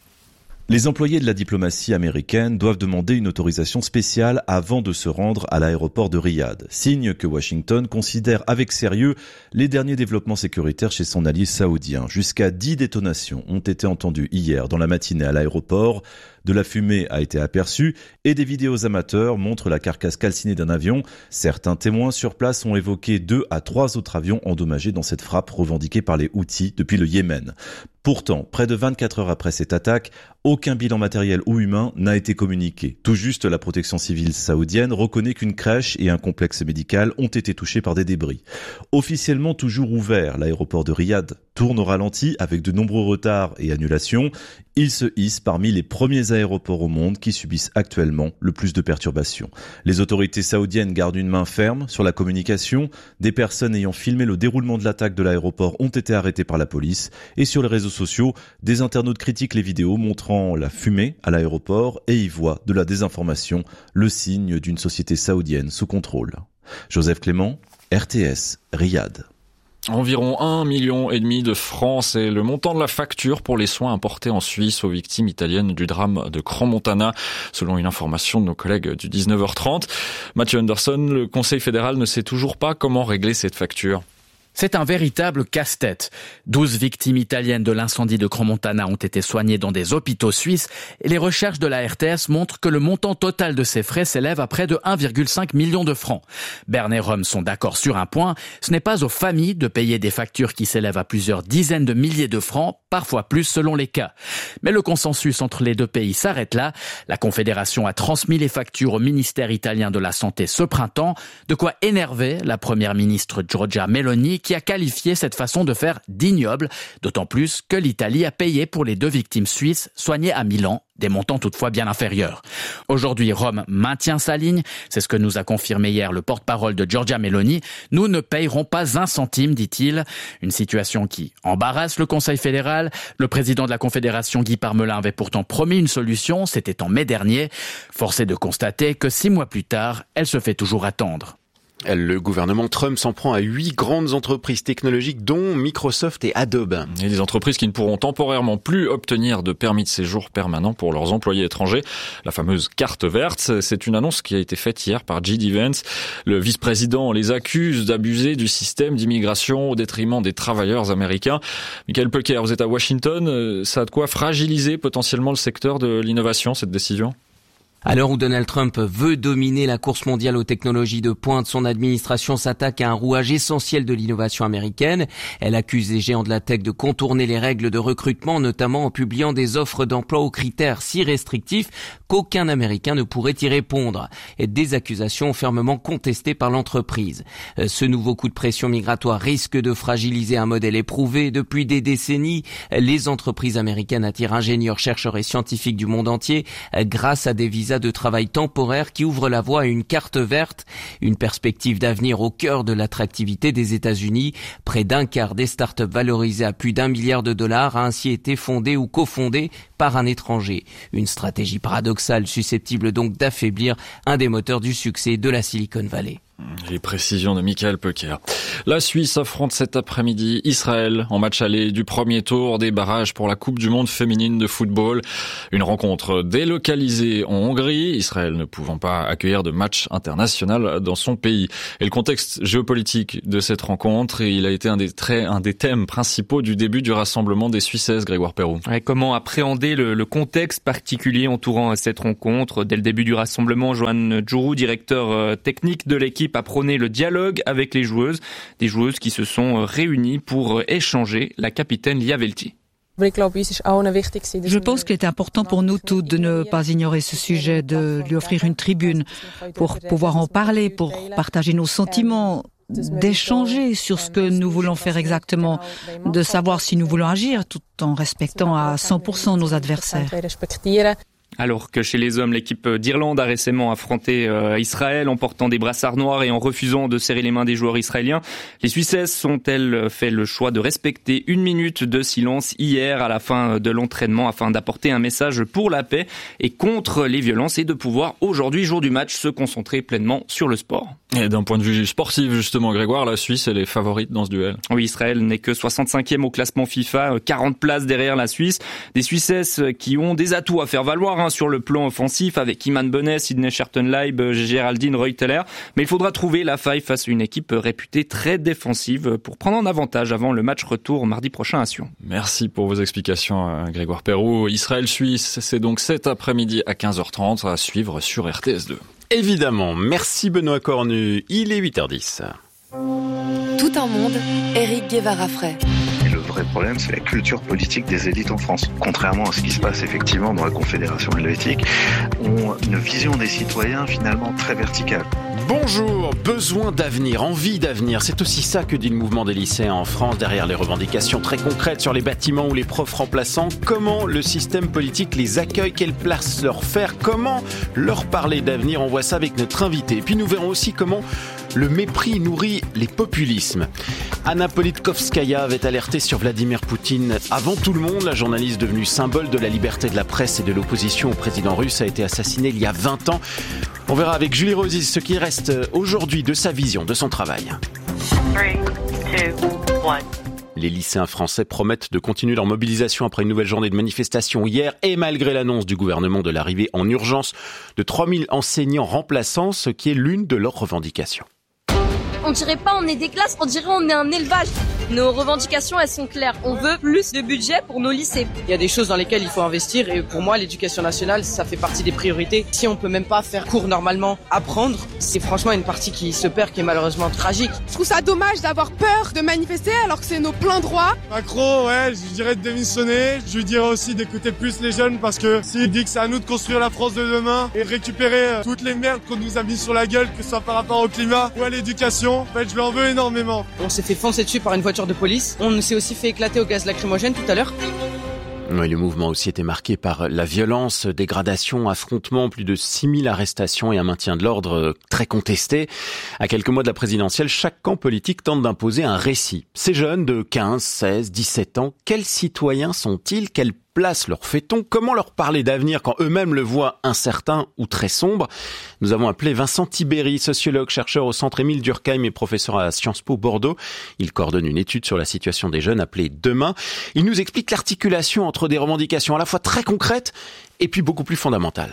Les employés de la diplomatie américaine doivent demander une autorisation spéciale avant de se rendre à l'aéroport de Riyad. Signe que Washington considère avec sérieux les derniers développements sécuritaires chez son allié saoudien. Jusqu'à dix détonations ont été entendues hier dans la matinée à l'aéroport. De la fumée a été aperçue et des vidéos amateurs montrent la carcasse calcinée d'un avion. Certains témoins sur place ont évoqué deux à trois autres avions endommagés dans cette frappe revendiquée par les Houthis depuis le Yémen. Pourtant, près de vingt-quatre heures après cette attaque, aucun bilan matériel ou humain n'a été communiqué. Tout juste, la protection civile saoudienne reconnaît qu'une crèche et un complexe médical ont été touchés par des débris. Officiellement toujours ouvert, l'aéroport de Riyad tourne au ralenti avec de nombreux retards et annulations. Il se hisse parmi les premiers aéroports au monde qui subissent actuellement le plus de perturbations. Les autorités saoudiennes gardent une main ferme sur la communication. Des personnes ayant filmé le déroulement de l'attaque de l'aéroport ont été arrêtées par la police. Et sur les réseaux sociaux, des internautes critiquent les vidéos montrant la fumée à l'aéroport et y voient de la désinformation, le signe d'une société saoudienne sous contrôle. Joseph Clément, R T S, Riyad. Environ un million et demi de francs, c'est le montant de la facture pour les soins apportés en Suisse aux victimes italiennes du drame de Crans-Montana, selon une information de nos collègues du dix-neuf heures trente. Mathieu Anderson, le Conseil fédéral ne sait toujours pas comment régler cette facture. C'est un véritable casse-tête. Douze victimes italiennes de l'incendie de Crans-Montana ont été soignées dans des hôpitaux suisses et les recherches de la R T S montrent que le montant total de ces frais s'élève à près de un virgule cinq million de francs. Berne et Rome sont d'accord sur un point, ce n'est pas aux familles de payer des factures qui s'élèvent à plusieurs dizaines de milliers de francs, parfois plus selon les cas. Mais le consensus entre les deux pays s'arrête là. La Confédération a transmis les factures au ministère italien de la Santé ce printemps, de quoi énerver la première ministre Giorgia Meloni, qui a qualifié cette façon de faire d'ignoble, d'autant plus que l'Italie a payé pour les deux victimes suisses soignées à Milan, des montants toutefois bien inférieurs. Aujourd'hui, Rome maintient sa ligne, c'est ce que nous a confirmé hier le porte-parole de Giorgia Meloni. Nous ne payerons pas un centime, dit-il. Une situation qui embarrasse le Conseil fédéral. Le président de la Confédération, Guy Parmelin, avait pourtant promis une solution, c'était en mai dernier. Force est de constater que six mois plus tard, elle se fait toujours attendre. Le gouvernement Trump s'en prend à huit grandes entreprises technologiques, dont Microsoft et Adobe. Et des entreprises qui ne pourront temporairement plus obtenir de permis de séjour permanent pour leurs employés étrangers. La fameuse carte verte, c'est une annonce qui a été faite hier par J D Vance. Le vice-président les accuse d'abuser du système d'immigration au détriment des travailleurs américains. Michael Pulker, vous êtes à Washington. Ça a de quoi fragiliser potentiellement le secteur de l'innovation, cette décision ? À l'heure où Donald Trump veut dominer la course mondiale aux technologies de pointe, son administration s'attaque à un rouage essentiel de l'innovation américaine. Elle accuse les géants de la tech de contourner les règles de recrutement, notamment en publiant des offres d'emploi aux critères si restrictifs qu'aucun Américain ne pourrait y répondre. Et des accusations fermement contestées par l'entreprise. Ce nouveau coup de pression migratoire risque de fragiliser un modèle éprouvé depuis des décennies. Les entreprises américaines attirent ingénieurs, chercheurs et scientifiques du monde entier grâce à des visas de travail temporaire qui ouvre la voie à une carte verte, une perspective d'avenir au cœur de l'attractivité des États-Unis. Près d'un quart des startups valorisées à plus d'un milliard de dollars a ainsi été fondée ou cofondée par un étranger. Une stratégie paradoxale susceptible donc d'affaiblir un des moteurs du succès de la Silicon Valley. Les précisions de Michael Pecker. La Suisse affronte cet après-midi Israël en match aller du premier tour des barrages pour la Coupe du Monde féminine de football. Une rencontre délocalisée en Hongrie, Israël ne pouvant pas accueillir de match international dans son pays. Et le contexte géopolitique de cette rencontre, il a été un des traits, un des thèmes principaux du début du rassemblement des Suissesses, Grégoire Perroux. Ouais, comment appréhender le, le contexte particulier entourant cette rencontre? Dès le début du rassemblement, Johan Djourou, directeur technique de l'équipe, a prôné le dialogue avec les joueuses, des joueuses qui se sont réunies pour échanger. La capitaine Lia Velti. Je pense qu'il est important pour nous toutes de ne pas ignorer ce sujet, de lui offrir une tribune pour pouvoir en parler, pour partager nos sentiments, d'échanger sur ce que nous voulons faire exactement, de savoir si nous voulons agir tout en respectant à cent pour cent nos adversaires. Alors que chez les hommes, l'équipe d'Irlande a récemment affronté euh, Israël en portant des brassards noirs et en refusant de serrer les mains des joueurs israéliens. Les Suissesses ont-elles fait le choix de respecter une minute de silence hier à la fin de l'entraînement afin d'apporter un message pour la paix et contre les violences et de pouvoir aujourd'hui, jour du match, se concentrer pleinement sur le sport. Et d'un point de vue sportif, justement, Grégoire, la Suisse, elle est favorite dans ce duel. Oui, Israël n'est que soixante-cinquième au classement FIFA, quarante places derrière la Suisse. Des Suissesses qui ont des atouts à faire valoir hein, sur le plan offensif avec Iman Bonnet, Sidney Schertenleib, Géraldine Reuteler. Mais il faudra trouver la faille face à une équipe réputée très défensive pour prendre un avantage avant le match retour mardi prochain à Sion. Merci pour vos explications, Grégoire Perroux. Israël-Suisse, c'est donc cet après-midi à quinze heures trente à suivre sur R T S deux. Évidemment, merci Benoît Cornu, il est huit heures dix. Tout un monde, Éric Guevara-Fray. Et le vrai problème, c'est la culture politique des élites en France. Contrairement à ce qui se passe effectivement dans la Confédération helvétique, ont une vision des citoyens finalement très verticale. Bonjour, besoin d'avenir, envie d'avenir, c'est aussi ça que dit le mouvement des lycéens en France derrière les revendications très concrètes sur les bâtiments ou les profs remplaçants. Comment le système politique les accueille, quelle place leur faire, comment leur parler d'avenir, on voit ça avec notre invité. Et puis nous verrons aussi comment le mépris nourrit les populismes. Anna Politkovskaya avait alerté sur Vladimir Poutine avant tout le monde. La journaliste devenue symbole de la liberté de la presse et de l'opposition au président russe a été assassinée il y a vingt ans. On verra avec Julie Rosis ce qui reste aujourd'hui de sa vision, de son travail. three, two, one. Les lycéens français promettent de continuer leur mobilisation après une nouvelle journée de manifestation hier et malgré l'annonce du gouvernement de l'arrivée en urgence de trois mille enseignants remplaçants, ce qui est l'une de leurs revendications. On dirait pas on est des classes, on dirait on est un élevage. Nos revendications, elles sont claires. On veut plus de budget pour nos lycées. Il y a des choses dans lesquelles il faut investir et pour moi, l'éducation nationale, ça fait partie des priorités. Si on peut même pas faire cours normalement, apprendre, c'est franchement une partie qui se perd, qui est malheureusement tragique. Je trouve ça dommage d'avoir peur de manifester alors que c'est nos pleins droits. Macron, ouais, je dirais de démissionner. Je lui dirais aussi d'écouter plus les jeunes parce que s'il dit que c'est à nous de construire la France de demain et de récupérer toutes les merdes qu'on nous a mis sur la gueule, que ce soit par rapport au climat ou à l'éducation, en fait, je lui en veux énormément. On s'est fait foncer dessus par une voiture de police. On s'est aussi fait éclater au gaz lacrymogène tout à l'heure. Oui, le mouvement aussi était marqué par la violence, dégradation, affrontements, plus de six mille arrestations et un maintien de l'ordre très contesté. À quelques mois de la présidentielle, chaque camp politique tente d'imposer un récit. Ces jeunes de quinze, seize, dix-sept ans, quels citoyens sont-ils ? Quelle place leur fait-on ? Comment leur parler d'avenir quand eux-mêmes le voient incertain ou très sombre ? Nous avons appelé Vincent Tibéri, sociologue, chercheur au centre Émile Durkheim et professeur à Sciences Po Bordeaux. Il coordonne une étude sur la situation des jeunes appelée Demain. Il nous explique l'articulation entre des revendications à la fois très concrètes et puis beaucoup plus fondamentales.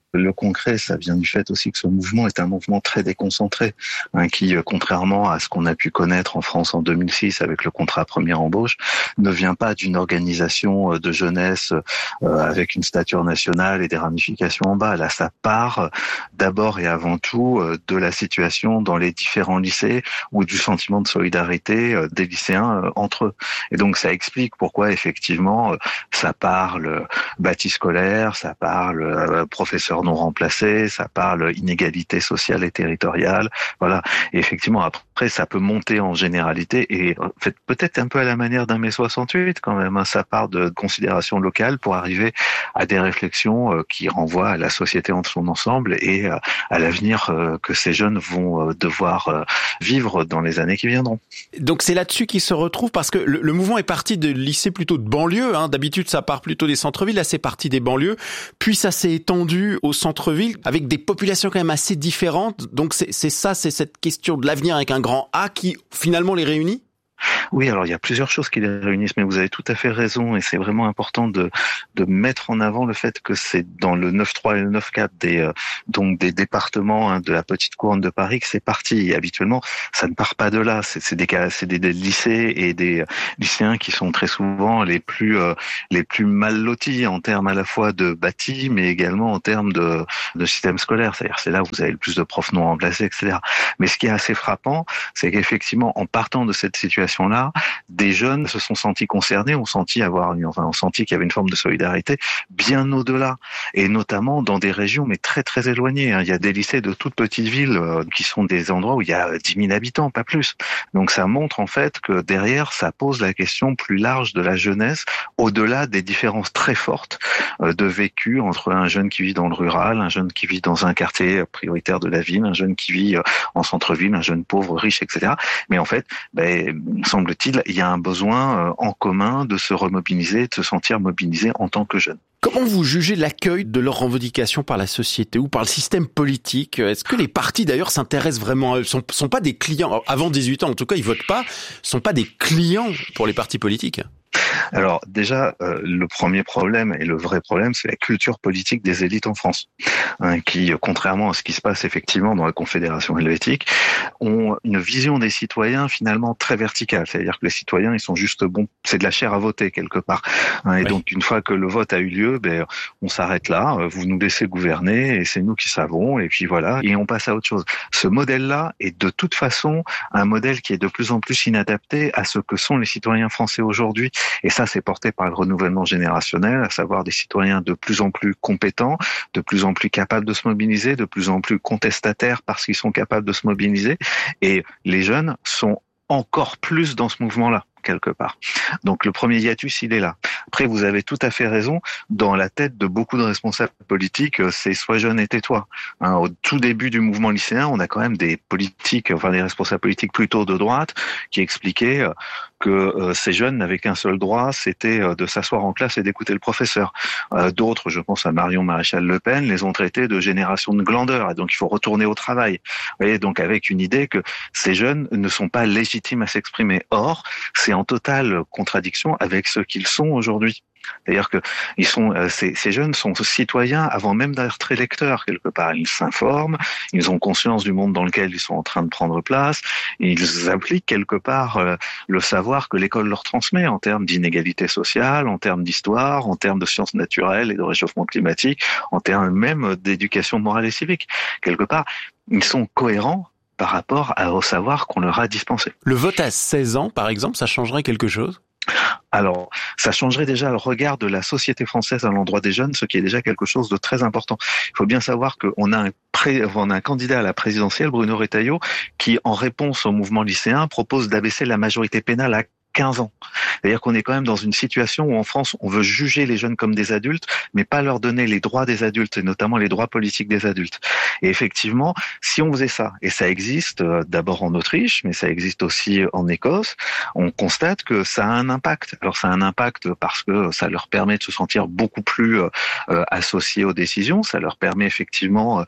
Le concret, ça vient du fait aussi que ce mouvement est un mouvement très déconcentré, hein, qui, contrairement à ce qu'on a pu connaître en France en deux mille six avec le contrat première embauche, ne vient pas d'une organisation de jeunesse euh, avec une stature nationale et des ramifications en bas. Là, ça part d'abord et avant tout de la situation dans les différents lycées ou du sentiment de solidarité des lycéens entre eux. Et donc, ça explique pourquoi, effectivement, ça parle bâti scolaire, ça parle euh, professeur non remplacés, ça parle inégalité sociale et territoriale, voilà. Et effectivement, après, ça peut monter en généralité et en fait, peut-être un peu à la manière d'un mai soixante-huit quand même, hein, ça part de considérations locales pour arriver à des réflexions euh, qui renvoient à la société en son ensemble et euh, à l'avenir euh, que ces jeunes vont euh, devoir euh, vivre dans les années qui viendront. Donc c'est là-dessus qu'ils se retrouvent parce que le, le mouvement est parti de lycées plutôt de banlieue, hein. D'habitude ça part plutôt des centres-villes, là c'est parti des banlieues, puis ça s'est étendu au centre-ville avec des populations quand même assez différentes. Donc c'est, c'est ça, c'est cette question de l'avenir avec un grand A qui finalement les réunit? Oui, alors il y a plusieurs choses qui les réunissent, mais vous avez tout à fait raison et c'est vraiment important de de mettre en avant le fait que c'est dans le neuf trois et le neuf quatre des euh, donc des départements hein, de la petite couronne de Paris que c'est parti. Et habituellement, ça ne part pas de là. C'est, c'est des cas, c'est des, des lycées et des lycéens qui sont très souvent les plus euh, les plus mal lotis en termes à la fois de bâti, mais également en termes de de système scolaire. C'est-à-dire c'est là où vous avez le plus de profs non remplacés, et cetera. Mais ce qui est assez frappant, c'est qu'effectivement, en partant de cette situation là, des jeunes se sont sentis concernés, ont senti avoir, enfin, ont senti qu'il y avait une forme de solidarité bien au-delà, et notamment dans des régions mais très très éloignées. Il y a des lycées de toutes petites villes euh, qui sont des endroits où il y a dix mille habitants, pas plus. Donc ça montre en fait que derrière, ça pose la question plus large de la jeunesse, au-delà des différences très fortes euh, de vécu entre un jeune qui vit dans le rural, un jeune qui vit dans un quartier prioritaire de la ville, un jeune qui vit euh, en centre-ville, un jeune pauvre, riche, et cetera. Mais en fait, ben, semble-t-il, il y a un besoin euh, en commun de se remobiliser, de se sentir mobilisé en tant que jeune. Comment vous jugez l'accueil de leurs revendications par la société ou par le système politique? Est-ce que les partis d'ailleurs s'intéressent vraiment à eux? Sont, sont pas des clients, avant dix-huit ans en tout cas, ils votent pas, sont pas des clients pour les partis politiques? Alors déjà, euh, le premier problème et le vrai problème, c'est la culture politique des élites en France, hein, qui, contrairement à ce qui se passe effectivement dans la Confédération helvétique, ont une vision des citoyens finalement très verticale. C'est-à-dire que les citoyens, ils sont juste bons, c'est de la chair à voter quelque part. Hein, et oui. Donc une fois que le vote a eu lieu, ben on s'arrête là, vous nous laissez gouverner et c'est nous qui savons. Et puis voilà, et on passe à autre chose. Ce modèle-là est de toute façon un modèle qui est de plus en plus inadapté à ce que sont les citoyens français aujourd'hui. Et ça, c'est porté par le renouvellement générationnel, à savoir des citoyens de plus en plus compétents, de plus en plus capables de se mobiliser, de plus en plus contestataires parce qu'ils sont capables de se mobiliser. Et les jeunes sont encore plus dans ce mouvement-là, quelque part. Donc le premier hiatus, il est là. Après, vous avez tout à fait raison, dans la tête de beaucoup de responsables politiques, c'est « sois jeune et tais-toi ». Hein, au tout début du mouvement lycéen, on a quand même des politiques, enfin des responsables politiques plutôt de droite, qui expliquaient que euh, ces jeunes n'avaient qu'un seul droit, c'était euh, de s'asseoir en classe et d'écouter le professeur. Euh, d'autres, je pense à Marion Maréchal Le Pen, les ont traités de génération de glandeurs, et donc il faut retourner au travail. Vous voyez, donc avec une idée que ces jeunes ne sont pas légitimes à s'exprimer. Or, c'est en totale contradiction avec ce qu'ils sont aujourd'hui. C'est-à-dire que ils sont, euh, ces, ces jeunes sont citoyens avant même d'être électeurs quelque part. Ils s'informent, ils ont conscience du monde dans lequel ils sont en train de prendre place, et ils appliquent quelque part euh, le savoir que l'école leur transmet en termes d'inégalité sociale, en termes d'histoire, en termes de sciences naturelles et de réchauffement climatique, en termes même d'éducation morale et civique. Quelque part, ils sont cohérents par rapport à, au savoir qu'on leur a dispensé. Le vote à seize ans, par exemple, ça changerait quelque chose ? Alors, ça changerait déjà le regard de la société française à l'endroit des jeunes, ce qui est déjà quelque chose de très important. Il faut bien savoir qu'on a un, pré... on a un candidat à la présidentielle, Bruno Retailleau, qui, en réponse au mouvement lycéen, propose d'abaisser la majorité pénale à quinze ans. C'est-à-dire qu'on est quand même dans une situation où en France, on veut juger les jeunes comme des adultes, mais pas leur donner les droits des adultes, et notamment les droits politiques des adultes. Et effectivement, si on faisait ça, et ça existe euh, d'abord en Autriche, mais ça existe aussi en Écosse, on constate que ça a un impact. Alors ça a un impact parce que ça leur permet de se sentir beaucoup plus euh, associés aux décisions, ça leur permet effectivement euh,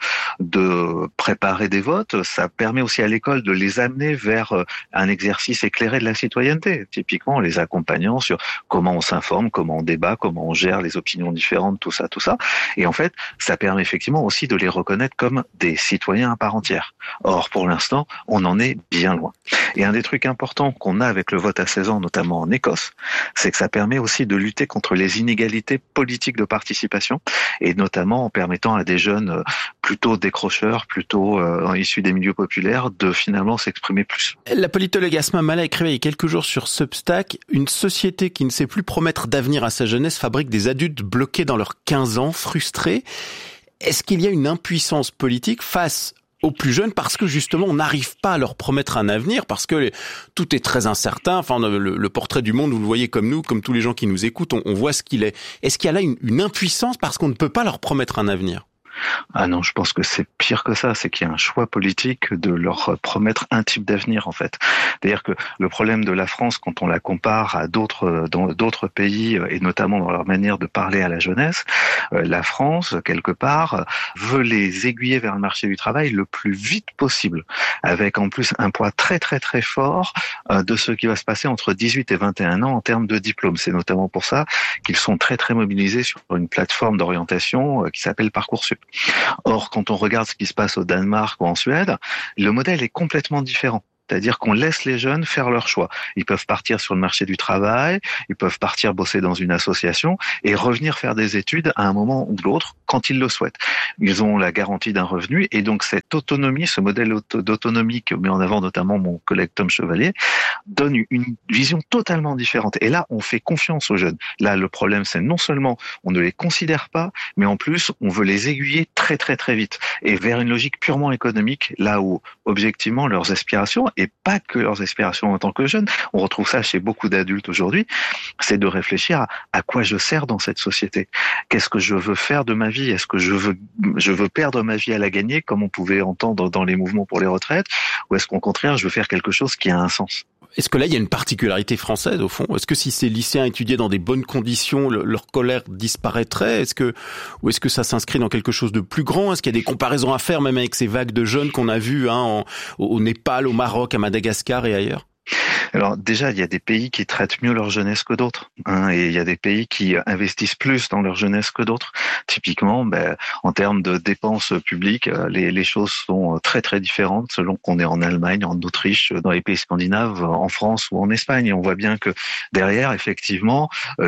de préparer des votes, ça permet aussi à l'école de les amener vers euh, un exercice éclairé de la citoyenneté. typiquement en les accompagnant sur comment on s'informe, comment on débat, comment on gère les opinions différentes, tout ça, tout ça. Et en fait, ça permet effectivement aussi de les reconnaître comme des citoyens à part entière. Or, pour l'instant, on en est bien loin. Et un des trucs importants qu'on a avec le vote à seize ans, notamment en Écosse, c'est que ça permet aussi de lutter contre les inégalités politiques de participation, et notamment en permettant à des jeunes plutôt décrocheurs, plutôt euh, issus des milieux populaires, de finalement s'exprimer plus. La politologue Asma Mala écrivait il y a quelques jours sur Substack, une société qui ne sait plus promettre d'avenir à sa jeunesse fabrique des adultes bloqués dans leurs quinze ans, frustrés. Est-ce qu'il y a une impuissance politique face aux plus jeunes parce que justement on n'arrive pas à leur promettre un avenir, parce que les, tout est très incertain. Enfin, le, le portrait du monde, vous le voyez comme nous, comme tous les gens qui nous écoutent, on, on voit ce qu'il est. Est-ce qu'il y a là une, une impuissance parce qu'on ne peut pas leur promettre un avenir ? Ah non, je pense que c'est pire que ça, c'est qu'il y a un choix politique de leur promettre un type d'avenir en fait. C'est-à-dire que le problème de la France, quand on la compare à d'autres dans d'autres pays, et notamment dans leur manière de parler à la jeunesse, la France, quelque part, veut les aiguiller vers le marché du travail le plus vite possible, avec en plus un poids très très très fort de ce qui va se passer entre dix-huit et vingt et un ans en termes de diplôme. C'est notamment pour ça qu'ils sont très très mobilisés sur une plateforme d'orientation qui s'appelle Parcoursup. Or, quand on regarde ce qui se passe au Danemark ou en Suède, le modèle est complètement différent. C'est-à-dire qu'on laisse les jeunes faire leur choix. Ils peuvent partir sur le marché du travail, ils peuvent partir bosser dans une association et revenir faire des études à un moment ou l'autre quand ils le souhaitent. Ils ont la garantie d'un revenu et donc cette autonomie, ce modèle d'autonomie que met en avant notamment mon collègue Tom Chevalier, donne une vision totalement différente. Et là, on fait confiance aux jeunes. Là, le problème, c'est non seulement on ne les considère pas, mais en plus, on veut les aiguiller très très très vite et vers une logique purement économique, là où objectivement leurs aspirations, et pas que leurs aspirations en tant que jeunes, on retrouve ça chez beaucoup d'adultes aujourd'hui, c'est de réfléchir à, à quoi je sers dans cette société. Qu'est-ce que je veux faire de ma vie? Est-ce que je veux, je veux perdre ma vie à la gagner, comme on pouvait entendre dans les mouvements pour les retraites, ou est-ce qu'au contraire, je veux faire quelque chose qui a un sens? Est-ce que là, il y a une particularité française, au fond? Est-ce que si ces lycéens étudiaient dans des bonnes conditions, le, leur colère disparaîtrait? Est-ce que, ou est-ce que ça s'inscrit dans quelque chose de plus grand? Est-ce qu'il y a des comparaisons à faire, même avec ces vagues de jeunes qu'on a vues hein, en, au Népal, au Maroc, à Madagascar et ailleurs? Alors déjà, il y a des pays qui traitent mieux leur jeunesse que d'autres, hein, et il y a des pays qui investissent plus dans leur jeunesse que d'autres. Typiquement, ben, en termes de dépenses publiques, les, les choses sont très très différentes selon qu'on est en Allemagne, en Autriche, dans les pays scandinaves, en France ou en Espagne. Et on voit bien que derrière, effectivement,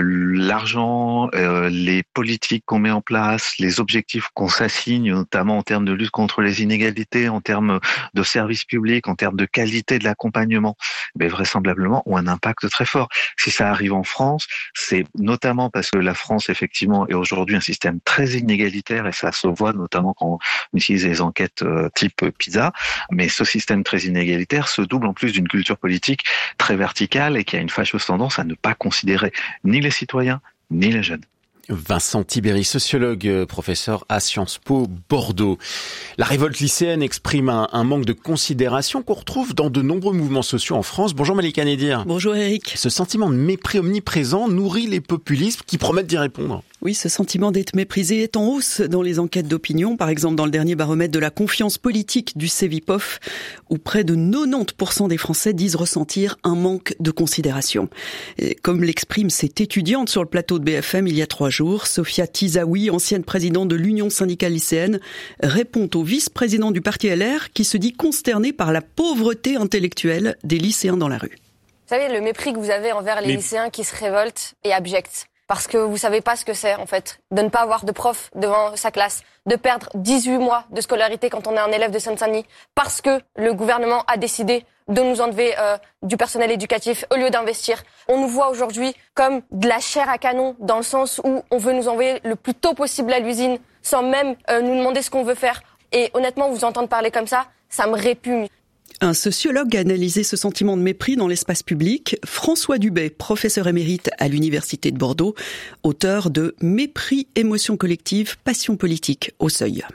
l'argent, euh, les politiques qu'on met en place, les objectifs qu'on s'assigne, notamment en termes de lutte contre les inégalités, en termes de services publics, en termes de qualité de l'accompagnement, ben, vraisemblablement ont un impact très fort. Si ça arrive en France, c'est notamment parce que la France, effectivement, est aujourd'hui un système très inégalitaire et ça se voit notamment quand on utilise les enquêtes euh, type PISA. Mais ce système très inégalitaire se double en plus d'une culture politique très verticale et qui a une fâcheuse tendance à ne pas considérer ni les citoyens ni les jeunes. Vincent Tibéri, sociologue, professeur à Sciences Po Bordeaux. La révolte lycéenne exprime un, un manque de considération qu'on retrouve dans de nombreux mouvements sociaux en France. Bonjour Malika Nedir. Bonjour Eric. Ce sentiment de mépris omniprésent nourrit les populismes qui promettent d'y répondre. Oui, ce sentiment d'être méprisé est en hausse dans les enquêtes d'opinion. Par exemple, dans le dernier baromètre de la confiance politique du Cevipof, où près de quatre-vingt-dix pour cent des Français disent ressentir un manque de considération. Et comme l'exprime cette étudiante sur le plateau de B F M il y a trois jours, Sophia Tizaoui, ancienne présidente de l'Union syndicale lycéenne, répond au vice-président du parti L R qui se dit consterné par la pauvreté intellectuelle des lycéens dans la rue. Vous savez, le mépris que vous avez envers les Mais... lycéens qui se révoltent est abject. Parce que vous savez pas ce que c'est, en fait, de ne pas avoir de prof devant sa classe, de perdre dix-huit mois de scolarité quand on est un élève de Seine-Saint-Denis, parce que le gouvernement a décidé de nous enlever euh, du personnel éducatif au lieu d'investir. On nous voit aujourd'hui comme de la chair à canon, dans le sens où on veut nous envoyer le plus tôt possible à l'usine, sans même euh, nous demander ce qu'on veut faire. Et honnêtement, vous entendre parler comme ça, ça me répugne. Un sociologue a analysé ce sentiment de mépris dans l'espace public. François Dubay, professeur émérite à l'Université de Bordeaux, auteur de Mépris, émotion collective, passion politique au Seuil.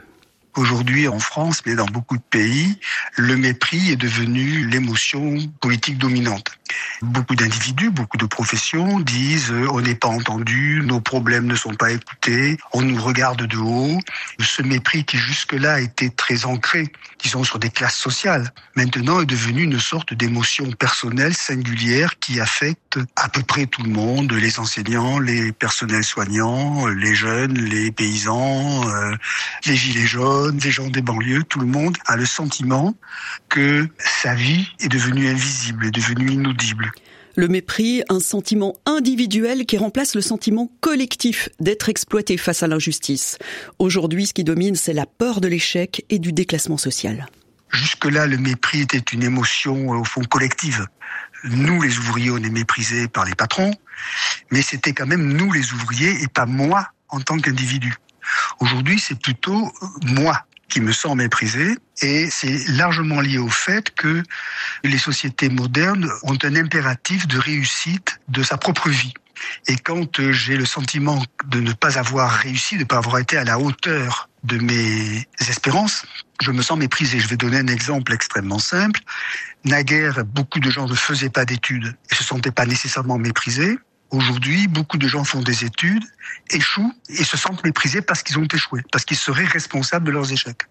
Aujourd'hui, en France, mais dans beaucoup de pays, le mépris est devenu l'émotion politique dominante. Beaucoup d'individus, beaucoup de professions disent « on n'est pas entendu, nos problèmes ne sont pas écoutés, on nous regarde de haut ». Ce mépris qui jusque-là était très ancré, disons, sur des classes sociales, maintenant est devenu une sorte d'émotion personnelle, singulière, qui affecte à peu près tout le monde, les enseignants, les personnels soignants, les jeunes, les paysans, euh, les gilets jaunes, les gens des banlieues, tout le monde a le sentiment que sa vie est devenue invisible, est devenue inaudible. Le mépris, un sentiment individuel qui remplace le sentiment collectif d'être exploité face à l'injustice. Aujourd'hui, ce qui domine, c'est la peur de l'échec et du déclassement social. Jusque-là, le mépris était une émotion, au fond, collective. Nous, les ouvriers, on est méprisés par les patrons, mais c'était quand même nous, les ouvriers, et pas moi, en tant qu'individu. Aujourd'hui, c'est plutôt moi qui me sens méprisé, et c'est largement lié au fait que les sociétés modernes ont un impératif de réussite de sa propre vie. Et quand j'ai le sentiment de ne pas avoir réussi, de ne pas avoir été à la hauteur de mes espérances, je me sens méprisé. Je vais donner un exemple extrêmement simple. Naguère, beaucoup de gens ne faisaient pas d'études et se sentaient pas nécessairement méprisés. Aujourd'hui, beaucoup de gens font des études, échouent et se sentent méprisés parce qu'ils ont échoué, parce qu'ils seraient responsables de leurs échecs.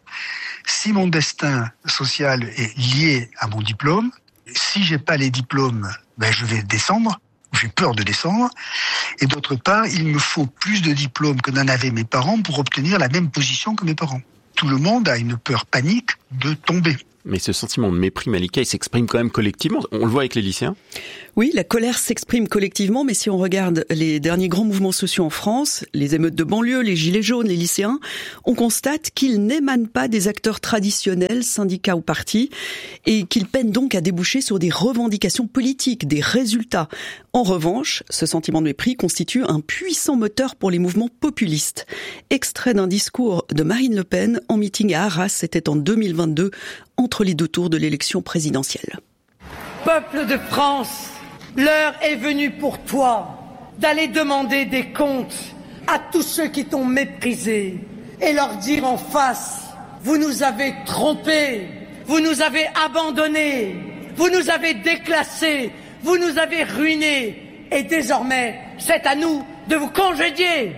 Si mon destin social est lié à mon diplôme, si j'ai pas les diplômes, ben je vais descendre, j'ai peur de descendre. Et d'autre part, il me faut plus de diplômes que n'en avaient mes parents pour obtenir la même position que mes parents. Tout le monde a une peur panique de tomber. Mais ce sentiment de mépris, Malika, il s'exprime quand même collectivement. On le voit avec les lycéens. Oui, la colère s'exprime collectivement, mais si on regarde les derniers grands mouvements sociaux en France, les émeutes de banlieue, les gilets jaunes, les lycéens, on constate qu'ils n'émanent pas des acteurs traditionnels, syndicats ou partis, et qu'ils peinent donc à déboucher sur des revendications politiques, des résultats. En revanche, ce sentiment de mépris constitue un puissant moteur pour les mouvements populistes. Extrait d'un discours de Marine Le Pen en meeting à Arras, c'était en deux mille vingt-deux, entre les deux tours de l'élection présidentielle. Peuple de France, l'heure est venue pour toi d'aller demander des comptes à tous ceux qui t'ont méprisé et leur dire en face, vous nous avez trompés, vous nous avez abandonnés, vous nous avez déclassés, vous nous avez ruinés et désormais c'est à nous de vous congédier.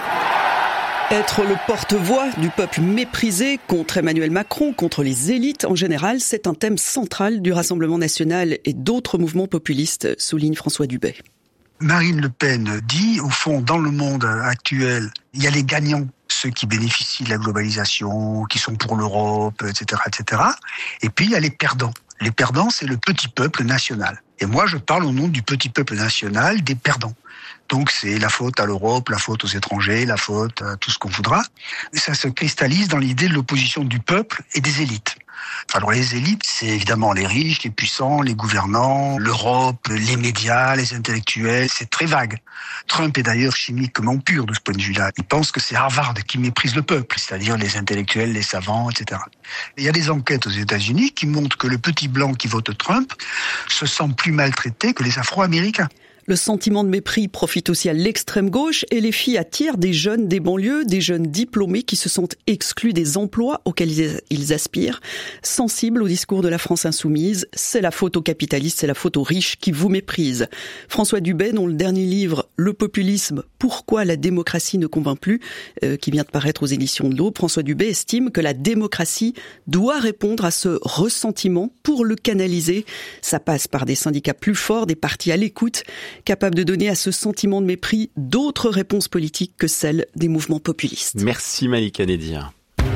Être le porte-voix du peuple méprisé contre Emmanuel Macron, contre les élites en général, c'est un thème central du Rassemblement national et d'autres mouvements populistes, souligne François Dubet. Marine Le Pen dit, au fond, dans le monde actuel, il y a les gagnants, ceux qui bénéficient de la globalisation, qui sont pour l'Europe, et cetera, et cetera. Et puis il y a les perdants. Les perdants, c'est le petit peuple national. Et moi, je parle au nom du petit peuple national des perdants. Donc c'est la faute à l'Europe, la faute aux étrangers, la faute à tout ce qu'on voudra. Ça se cristallise dans l'idée de l'opposition du peuple et des élites. Alors les élites, c'est évidemment les riches, les puissants, les gouvernants, l'Europe, les médias, les intellectuels, c'est très vague. Trump est d'ailleurs chimiquement pur de ce point de vue-là. Il pense que c'est Harvard qui méprise le peuple, c'est-à-dire les intellectuels, les savants, et cetera. Il y a des enquêtes aux États-Unis qui montrent que le petit blanc qui vote Trump se sent plus maltraité que les Afro-Américains. Le sentiment de mépris profite aussi à l'extrême gauche et les filles attirent des jeunes des banlieues, des jeunes diplômés qui se sentent exclus des emplois auxquels ils aspirent, sensibles au discours de la France insoumise. C'est la faute aux capitalistes, c'est la faute aux riches qui vous méprisent. François Dubet, dont le dernier livre « Le populisme, pourquoi la démocratie ne convainc plus », euh, qui vient de paraître aux éditions de l'Aube, François Dubet estime que la démocratie doit répondre à ce ressentiment pour le canaliser. Ça passe par des syndicats plus forts, des partis à l'écoute, capable de donner à ce sentiment de mépris d'autres réponses politiques que celles des mouvements populistes. Merci Malika Nedir.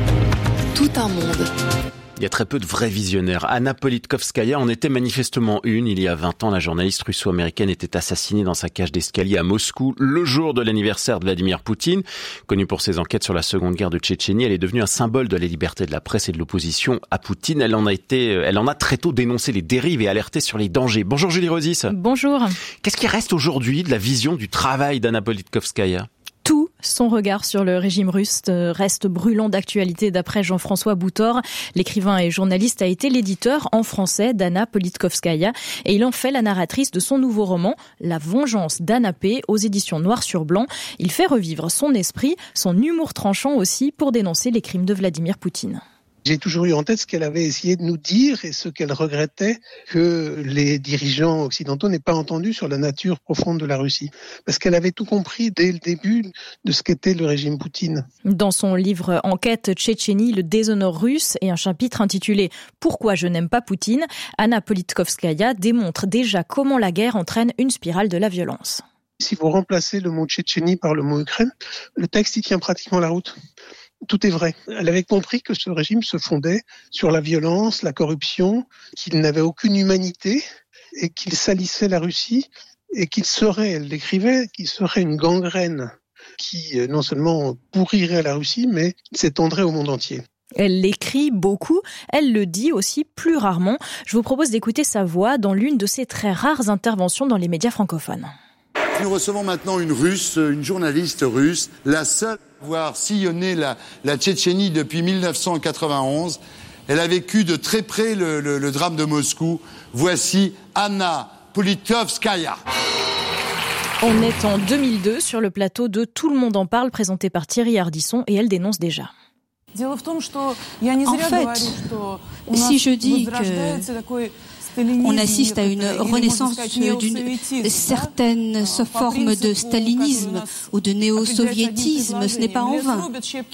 Tout un monde. Il y a très peu de vrais visionnaires. Anna Politkovskaya en était manifestement une. Il y a vingt ans, la journaliste russo-américaine était assassinée dans sa cage d'escalier à Moscou, le jour de l'anniversaire de Vladimir Poutine. Connue pour ses enquêtes sur la seconde guerre de Tchétchénie, elle est devenue un symbole de la liberté de la presse et de l'opposition à Poutine. Elle en a été, elle en a très tôt dénoncé les dérives et alerté sur les dangers. Bonjour Julie Rosis. Bonjour. Qu'est-ce qui reste aujourd'hui de la vision du travail d'Anna Politkovskaya ? Tout Son regard sur le régime russe reste brûlant d'actualité d'après Jean-François Boutor. L'écrivain et journaliste a été l'éditeur en français d'Anna Politkovskaya et il en fait la narratrice de son nouveau roman La vengeance d'Anna P. aux éditions Noir sur Blanc. Il fait revivre son esprit, son humour tranchant aussi pour dénoncer les crimes de Vladimir Poutine. J'ai toujours eu en tête ce qu'elle avait essayé de nous dire et ce qu'elle regrettait que les dirigeants occidentaux n'aient pas entendu sur la nature profonde de la Russie. Parce qu'elle avait tout compris dès le début de ce qu'était le régime Poutine. Dans son livre Enquête Tchétchénie, le déshonneur russe et un chapitre intitulé « Pourquoi je n'aime pas Poutine », Anna Politkovskaya démontre déjà comment la guerre entraîne une spirale de la violence. Si vous remplacez le mot Tchétchénie par le mot Ukraine, le texte y tient pratiquement la route. Tout est vrai. Elle avait compris que ce régime se fondait sur la violence, la corruption, qu'il n'avait aucune humanité et qu'il salissait la Russie et qu'il serait, elle l'écrivait, qu'il serait une gangrène qui non seulement pourrirait la Russie, mais s'étendrait au monde entier. Elle l'écrit beaucoup, elle le dit aussi plus rarement. Je vous propose d'écouter sa voix dans l'une de ses très rares interventions dans les médias francophones. Nous recevons maintenant une Russe, une journaliste russe, la seule à avoir sillonné la, la Tchétchénie depuis mille neuf cent quatre-vingt-onze. Elle a vécu de très près le, le, le drame de Moscou. Voici Anna Politkovskaya. On est en deux mille deux sur le plateau de Tout le monde en parle, présenté par Thierry Ardisson, et elle dénonce déjà. En fait, si je dis que on assiste à une renaissance d'une certaine forme de stalinisme ou de néo-soviétisme, ce n'est pas en vain.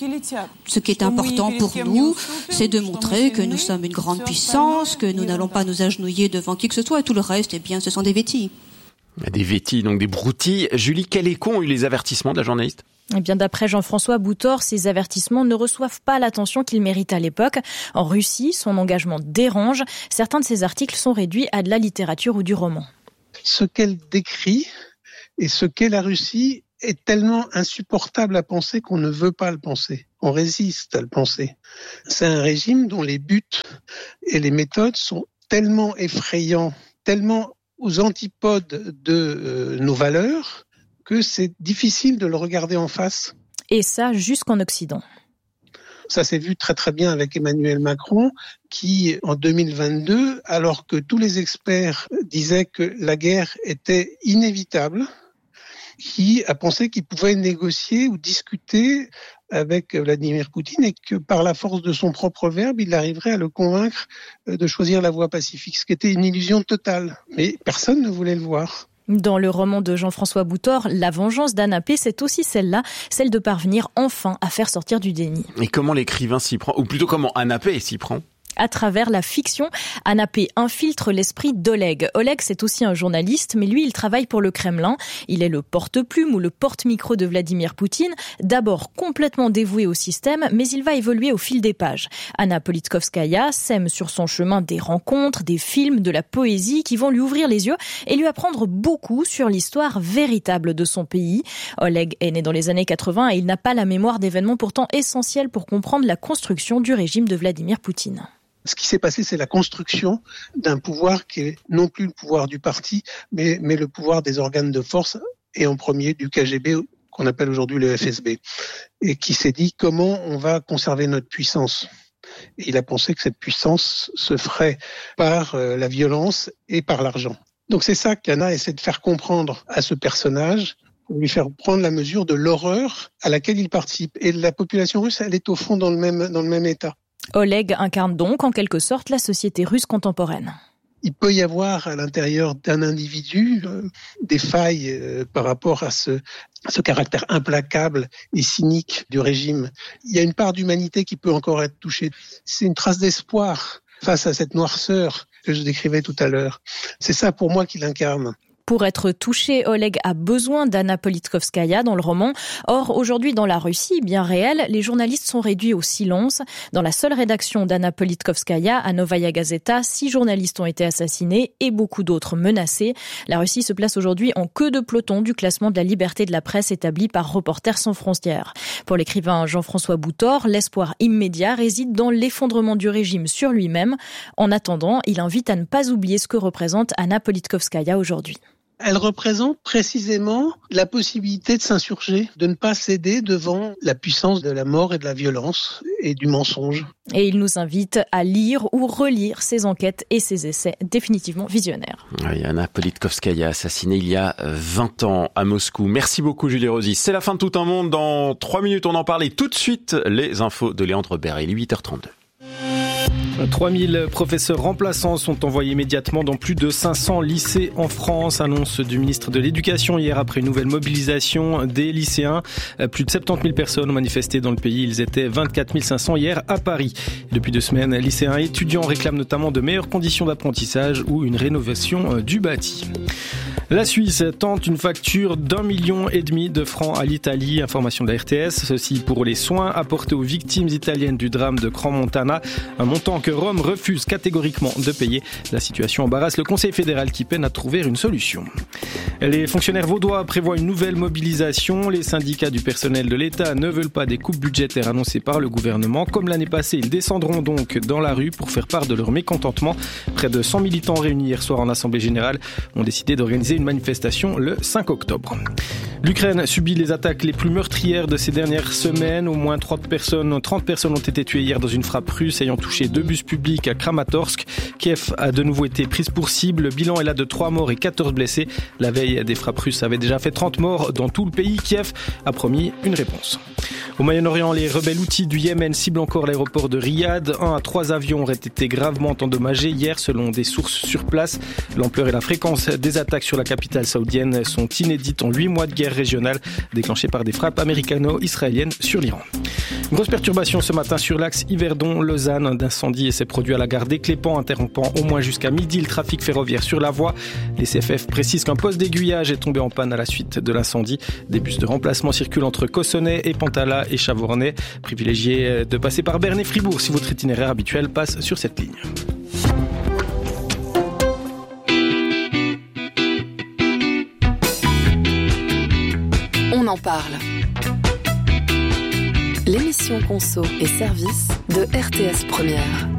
Ce qui est important pour nous, c'est de montrer que nous sommes une grande puissance, que nous n'allons pas nous agenouiller devant qui que ce soit, et tout le reste, eh bien, ce sont des vêtis. Des vêtis, donc des broutilles. Julie, quel écho ont eu les avertissements de la journaliste ? Eh bien, d'après Jean-François Boutor, ces avertissements ne reçoivent pas l'attention qu'ils méritent à l'époque. En Russie, son engagement dérange. Certains de ses articles sont réduits à de la littérature ou du roman. Ce qu'elle décrit et ce qu'est la Russie est tellement insupportable à penser qu'on ne veut pas le penser. On résiste à le penser. C'est un régime dont les buts et les méthodes sont tellement effrayants, tellement aux antipodes de euh, nos valeurs, que c'est difficile de le regarder en face. Et ça, jusqu'en Occident. Ça s'est vu très très bien avec Emmanuel Macron, qui, en deux mille vingt-deux, alors que tous les experts disaient que la guerre était inévitable, qui a pensé qu'il pouvait négocier ou discuter avec Vladimir Poutine et que par la force de son propre verbe, il arriverait à le convaincre de choisir la voie pacifique, ce qui était une illusion totale. Mais personne ne voulait le voir. Dans le roman de Jean-François Boutor, La vengeance d'Anna P., c'est aussi celle-là, celle de parvenir enfin à faire sortir du déni. Et comment l'écrivain s'y prend ? Ou plutôt comment Anna P. s'y prend ? À travers la fiction, Anna P. infiltre l'esprit d'Oleg. Oleg, c'est aussi un journaliste, mais lui, il travaille pour le Kremlin. Il est le porte-plume ou le porte-micro de Vladimir Poutine, d'abord complètement dévoué au système, mais il va évoluer au fil des pages. Anna Politkovskaya sème sur son chemin des rencontres, des films, de la poésie qui vont lui ouvrir les yeux et lui apprendre beaucoup sur l'histoire véritable de son pays. Oleg est né dans les années quatre-vingts et il n'a pas la mémoire d'événements pourtant essentiels pour comprendre la construction du régime de Vladimir Poutine. Ce qui s'est passé, c'est la construction d'un pouvoir qui est non plus le pouvoir du parti, mais, mais le pouvoir des organes de force, et en premier du K G B, qu'on appelle aujourd'hui le F S B, et qui s'est dit comment on va conserver notre puissance. Et il a pensé que cette puissance se ferait par euh, la violence et par l'argent. Donc c'est ça qu'Anna essaie de faire comprendre à ce personnage, pour lui faire prendre la mesure de l'horreur à laquelle il participe. Et la population russe, elle est au fond dans le même, dans le même état. Oleg incarne donc en quelque sorte la société russe contemporaine. Il peut y avoir à l'intérieur d'un individu euh, des failles euh, par rapport à ce, ce caractère implacable et cynique du régime. Il y a une part d'humanité qui peut encore être touchée. C'est une trace d'espoir face à cette noirceur que je décrivais tout à l'heure. C'est ça pour moi qu'il incarne. Pour être touché, Oleg a besoin d'Anna Politkovskaya dans le roman. Or, aujourd'hui, dans la Russie, bien réelle, les journalistes sont réduits au silence. Dans la seule rédaction d'Anna Politkovskaya, à Novaya Gazeta, six journalistes ont été assassinés et beaucoup d'autres menacés. La Russie se place aujourd'hui en queue de peloton du classement de la liberté de la presse établi par Reporters sans frontières. Pour l'écrivain Jean-François Boutor, l'espoir immédiat réside dans l'effondrement du régime sur lui-même. En attendant, il invite à ne pas oublier ce que représente Anna Politkovskaya aujourd'hui. Elle représente précisément la possibilité de s'insurger, de ne pas céder devant la puissance de la mort et de la violence et du mensonge. Et il nous invite à lire ou relire ses enquêtes et ses essais définitivement visionnaires. Oui, Anna Politkovskaya, assassinée il y a vingt ans à Moscou. Merci beaucoup Julie Rosy. C'est la fin de Tout un monde. Dans trois minutes, on en parlait tout de suite. Les infos de Léandre Bert. Il est huit heures trente-deux. trois mille professeurs remplaçants sont envoyés immédiatement dans plus de cinq cents lycées en France. Annonce du ministre de l'Éducation hier après une nouvelle mobilisation des lycéens. Plus de soixante-dix mille personnes ont manifesté dans le pays. Ils étaient vingt-quatre mille cinq cents hier à Paris. Depuis deux semaines, lycéens et étudiants réclament notamment de meilleures conditions d'apprentissage ou une rénovation du bâti. La Suisse tente une facture d'un million et demi de francs à l'Italie. Information de la R T S. Ceci pour les soins apportés aux victimes italiennes du drame de Crans-Montana. Un montant que Rome refuse catégoriquement de payer. La situation embarrasse le Conseil fédéral qui peine à trouver une solution. Les fonctionnaires vaudois prévoient une nouvelle mobilisation. Les syndicats du personnel de l'État ne veulent pas des coupes budgétaires annoncées par le gouvernement. Comme l'année passée, ils descendront donc dans la rue pour faire part de leur mécontentement. Près de cent militants réunis hier soir en Assemblée générale ont décidé d'organiser une manifestation le cinq octobre. L'Ukraine subit les attaques les plus meurtrières de ces dernières semaines. Au moins trente personnes, trente personnes ont été tuées hier dans une frappe russe ayant touché deux bus publics à Kramatorsk. Kiev a de nouveau été prise pour cible. Le bilan est là de trois morts et quatorze blessés. La veille des frappes russes avaient déjà fait trente morts dans tout le pays. Kiev a promis une réponse. Au Moyen-Orient, les rebelles houthis du Yémen ciblent encore l'aéroport de Riyad. Un à trois avions auraient été gravement endommagés hier selon des sources sur place. L'ampleur et la fréquence des attaques sur la capitale saoudienne sont inédites en huit mois de guerre régionale déclenchée par des frappes américano-israéliennes sur l'Iran. Grosse perturbation ce matin sur l'axe Yverdon-Lausanne. Un incendie s'est produit à la gare d'Éclépant, interrompant au moins jusqu'à midi le trafic ferroviaire sur la voie. Les C F F précisent qu'un poste d'aiguillage est tombé en panne à la suite de l'incendie. Des bus de remplacement circulent entre Cossonay et Pantala et Chavornay. Privilégiez de passer par Berne et Fribourg si votre itinéraire habituel passe sur cette ligne. On en parle. L'émission Conso et Service de R T S Première.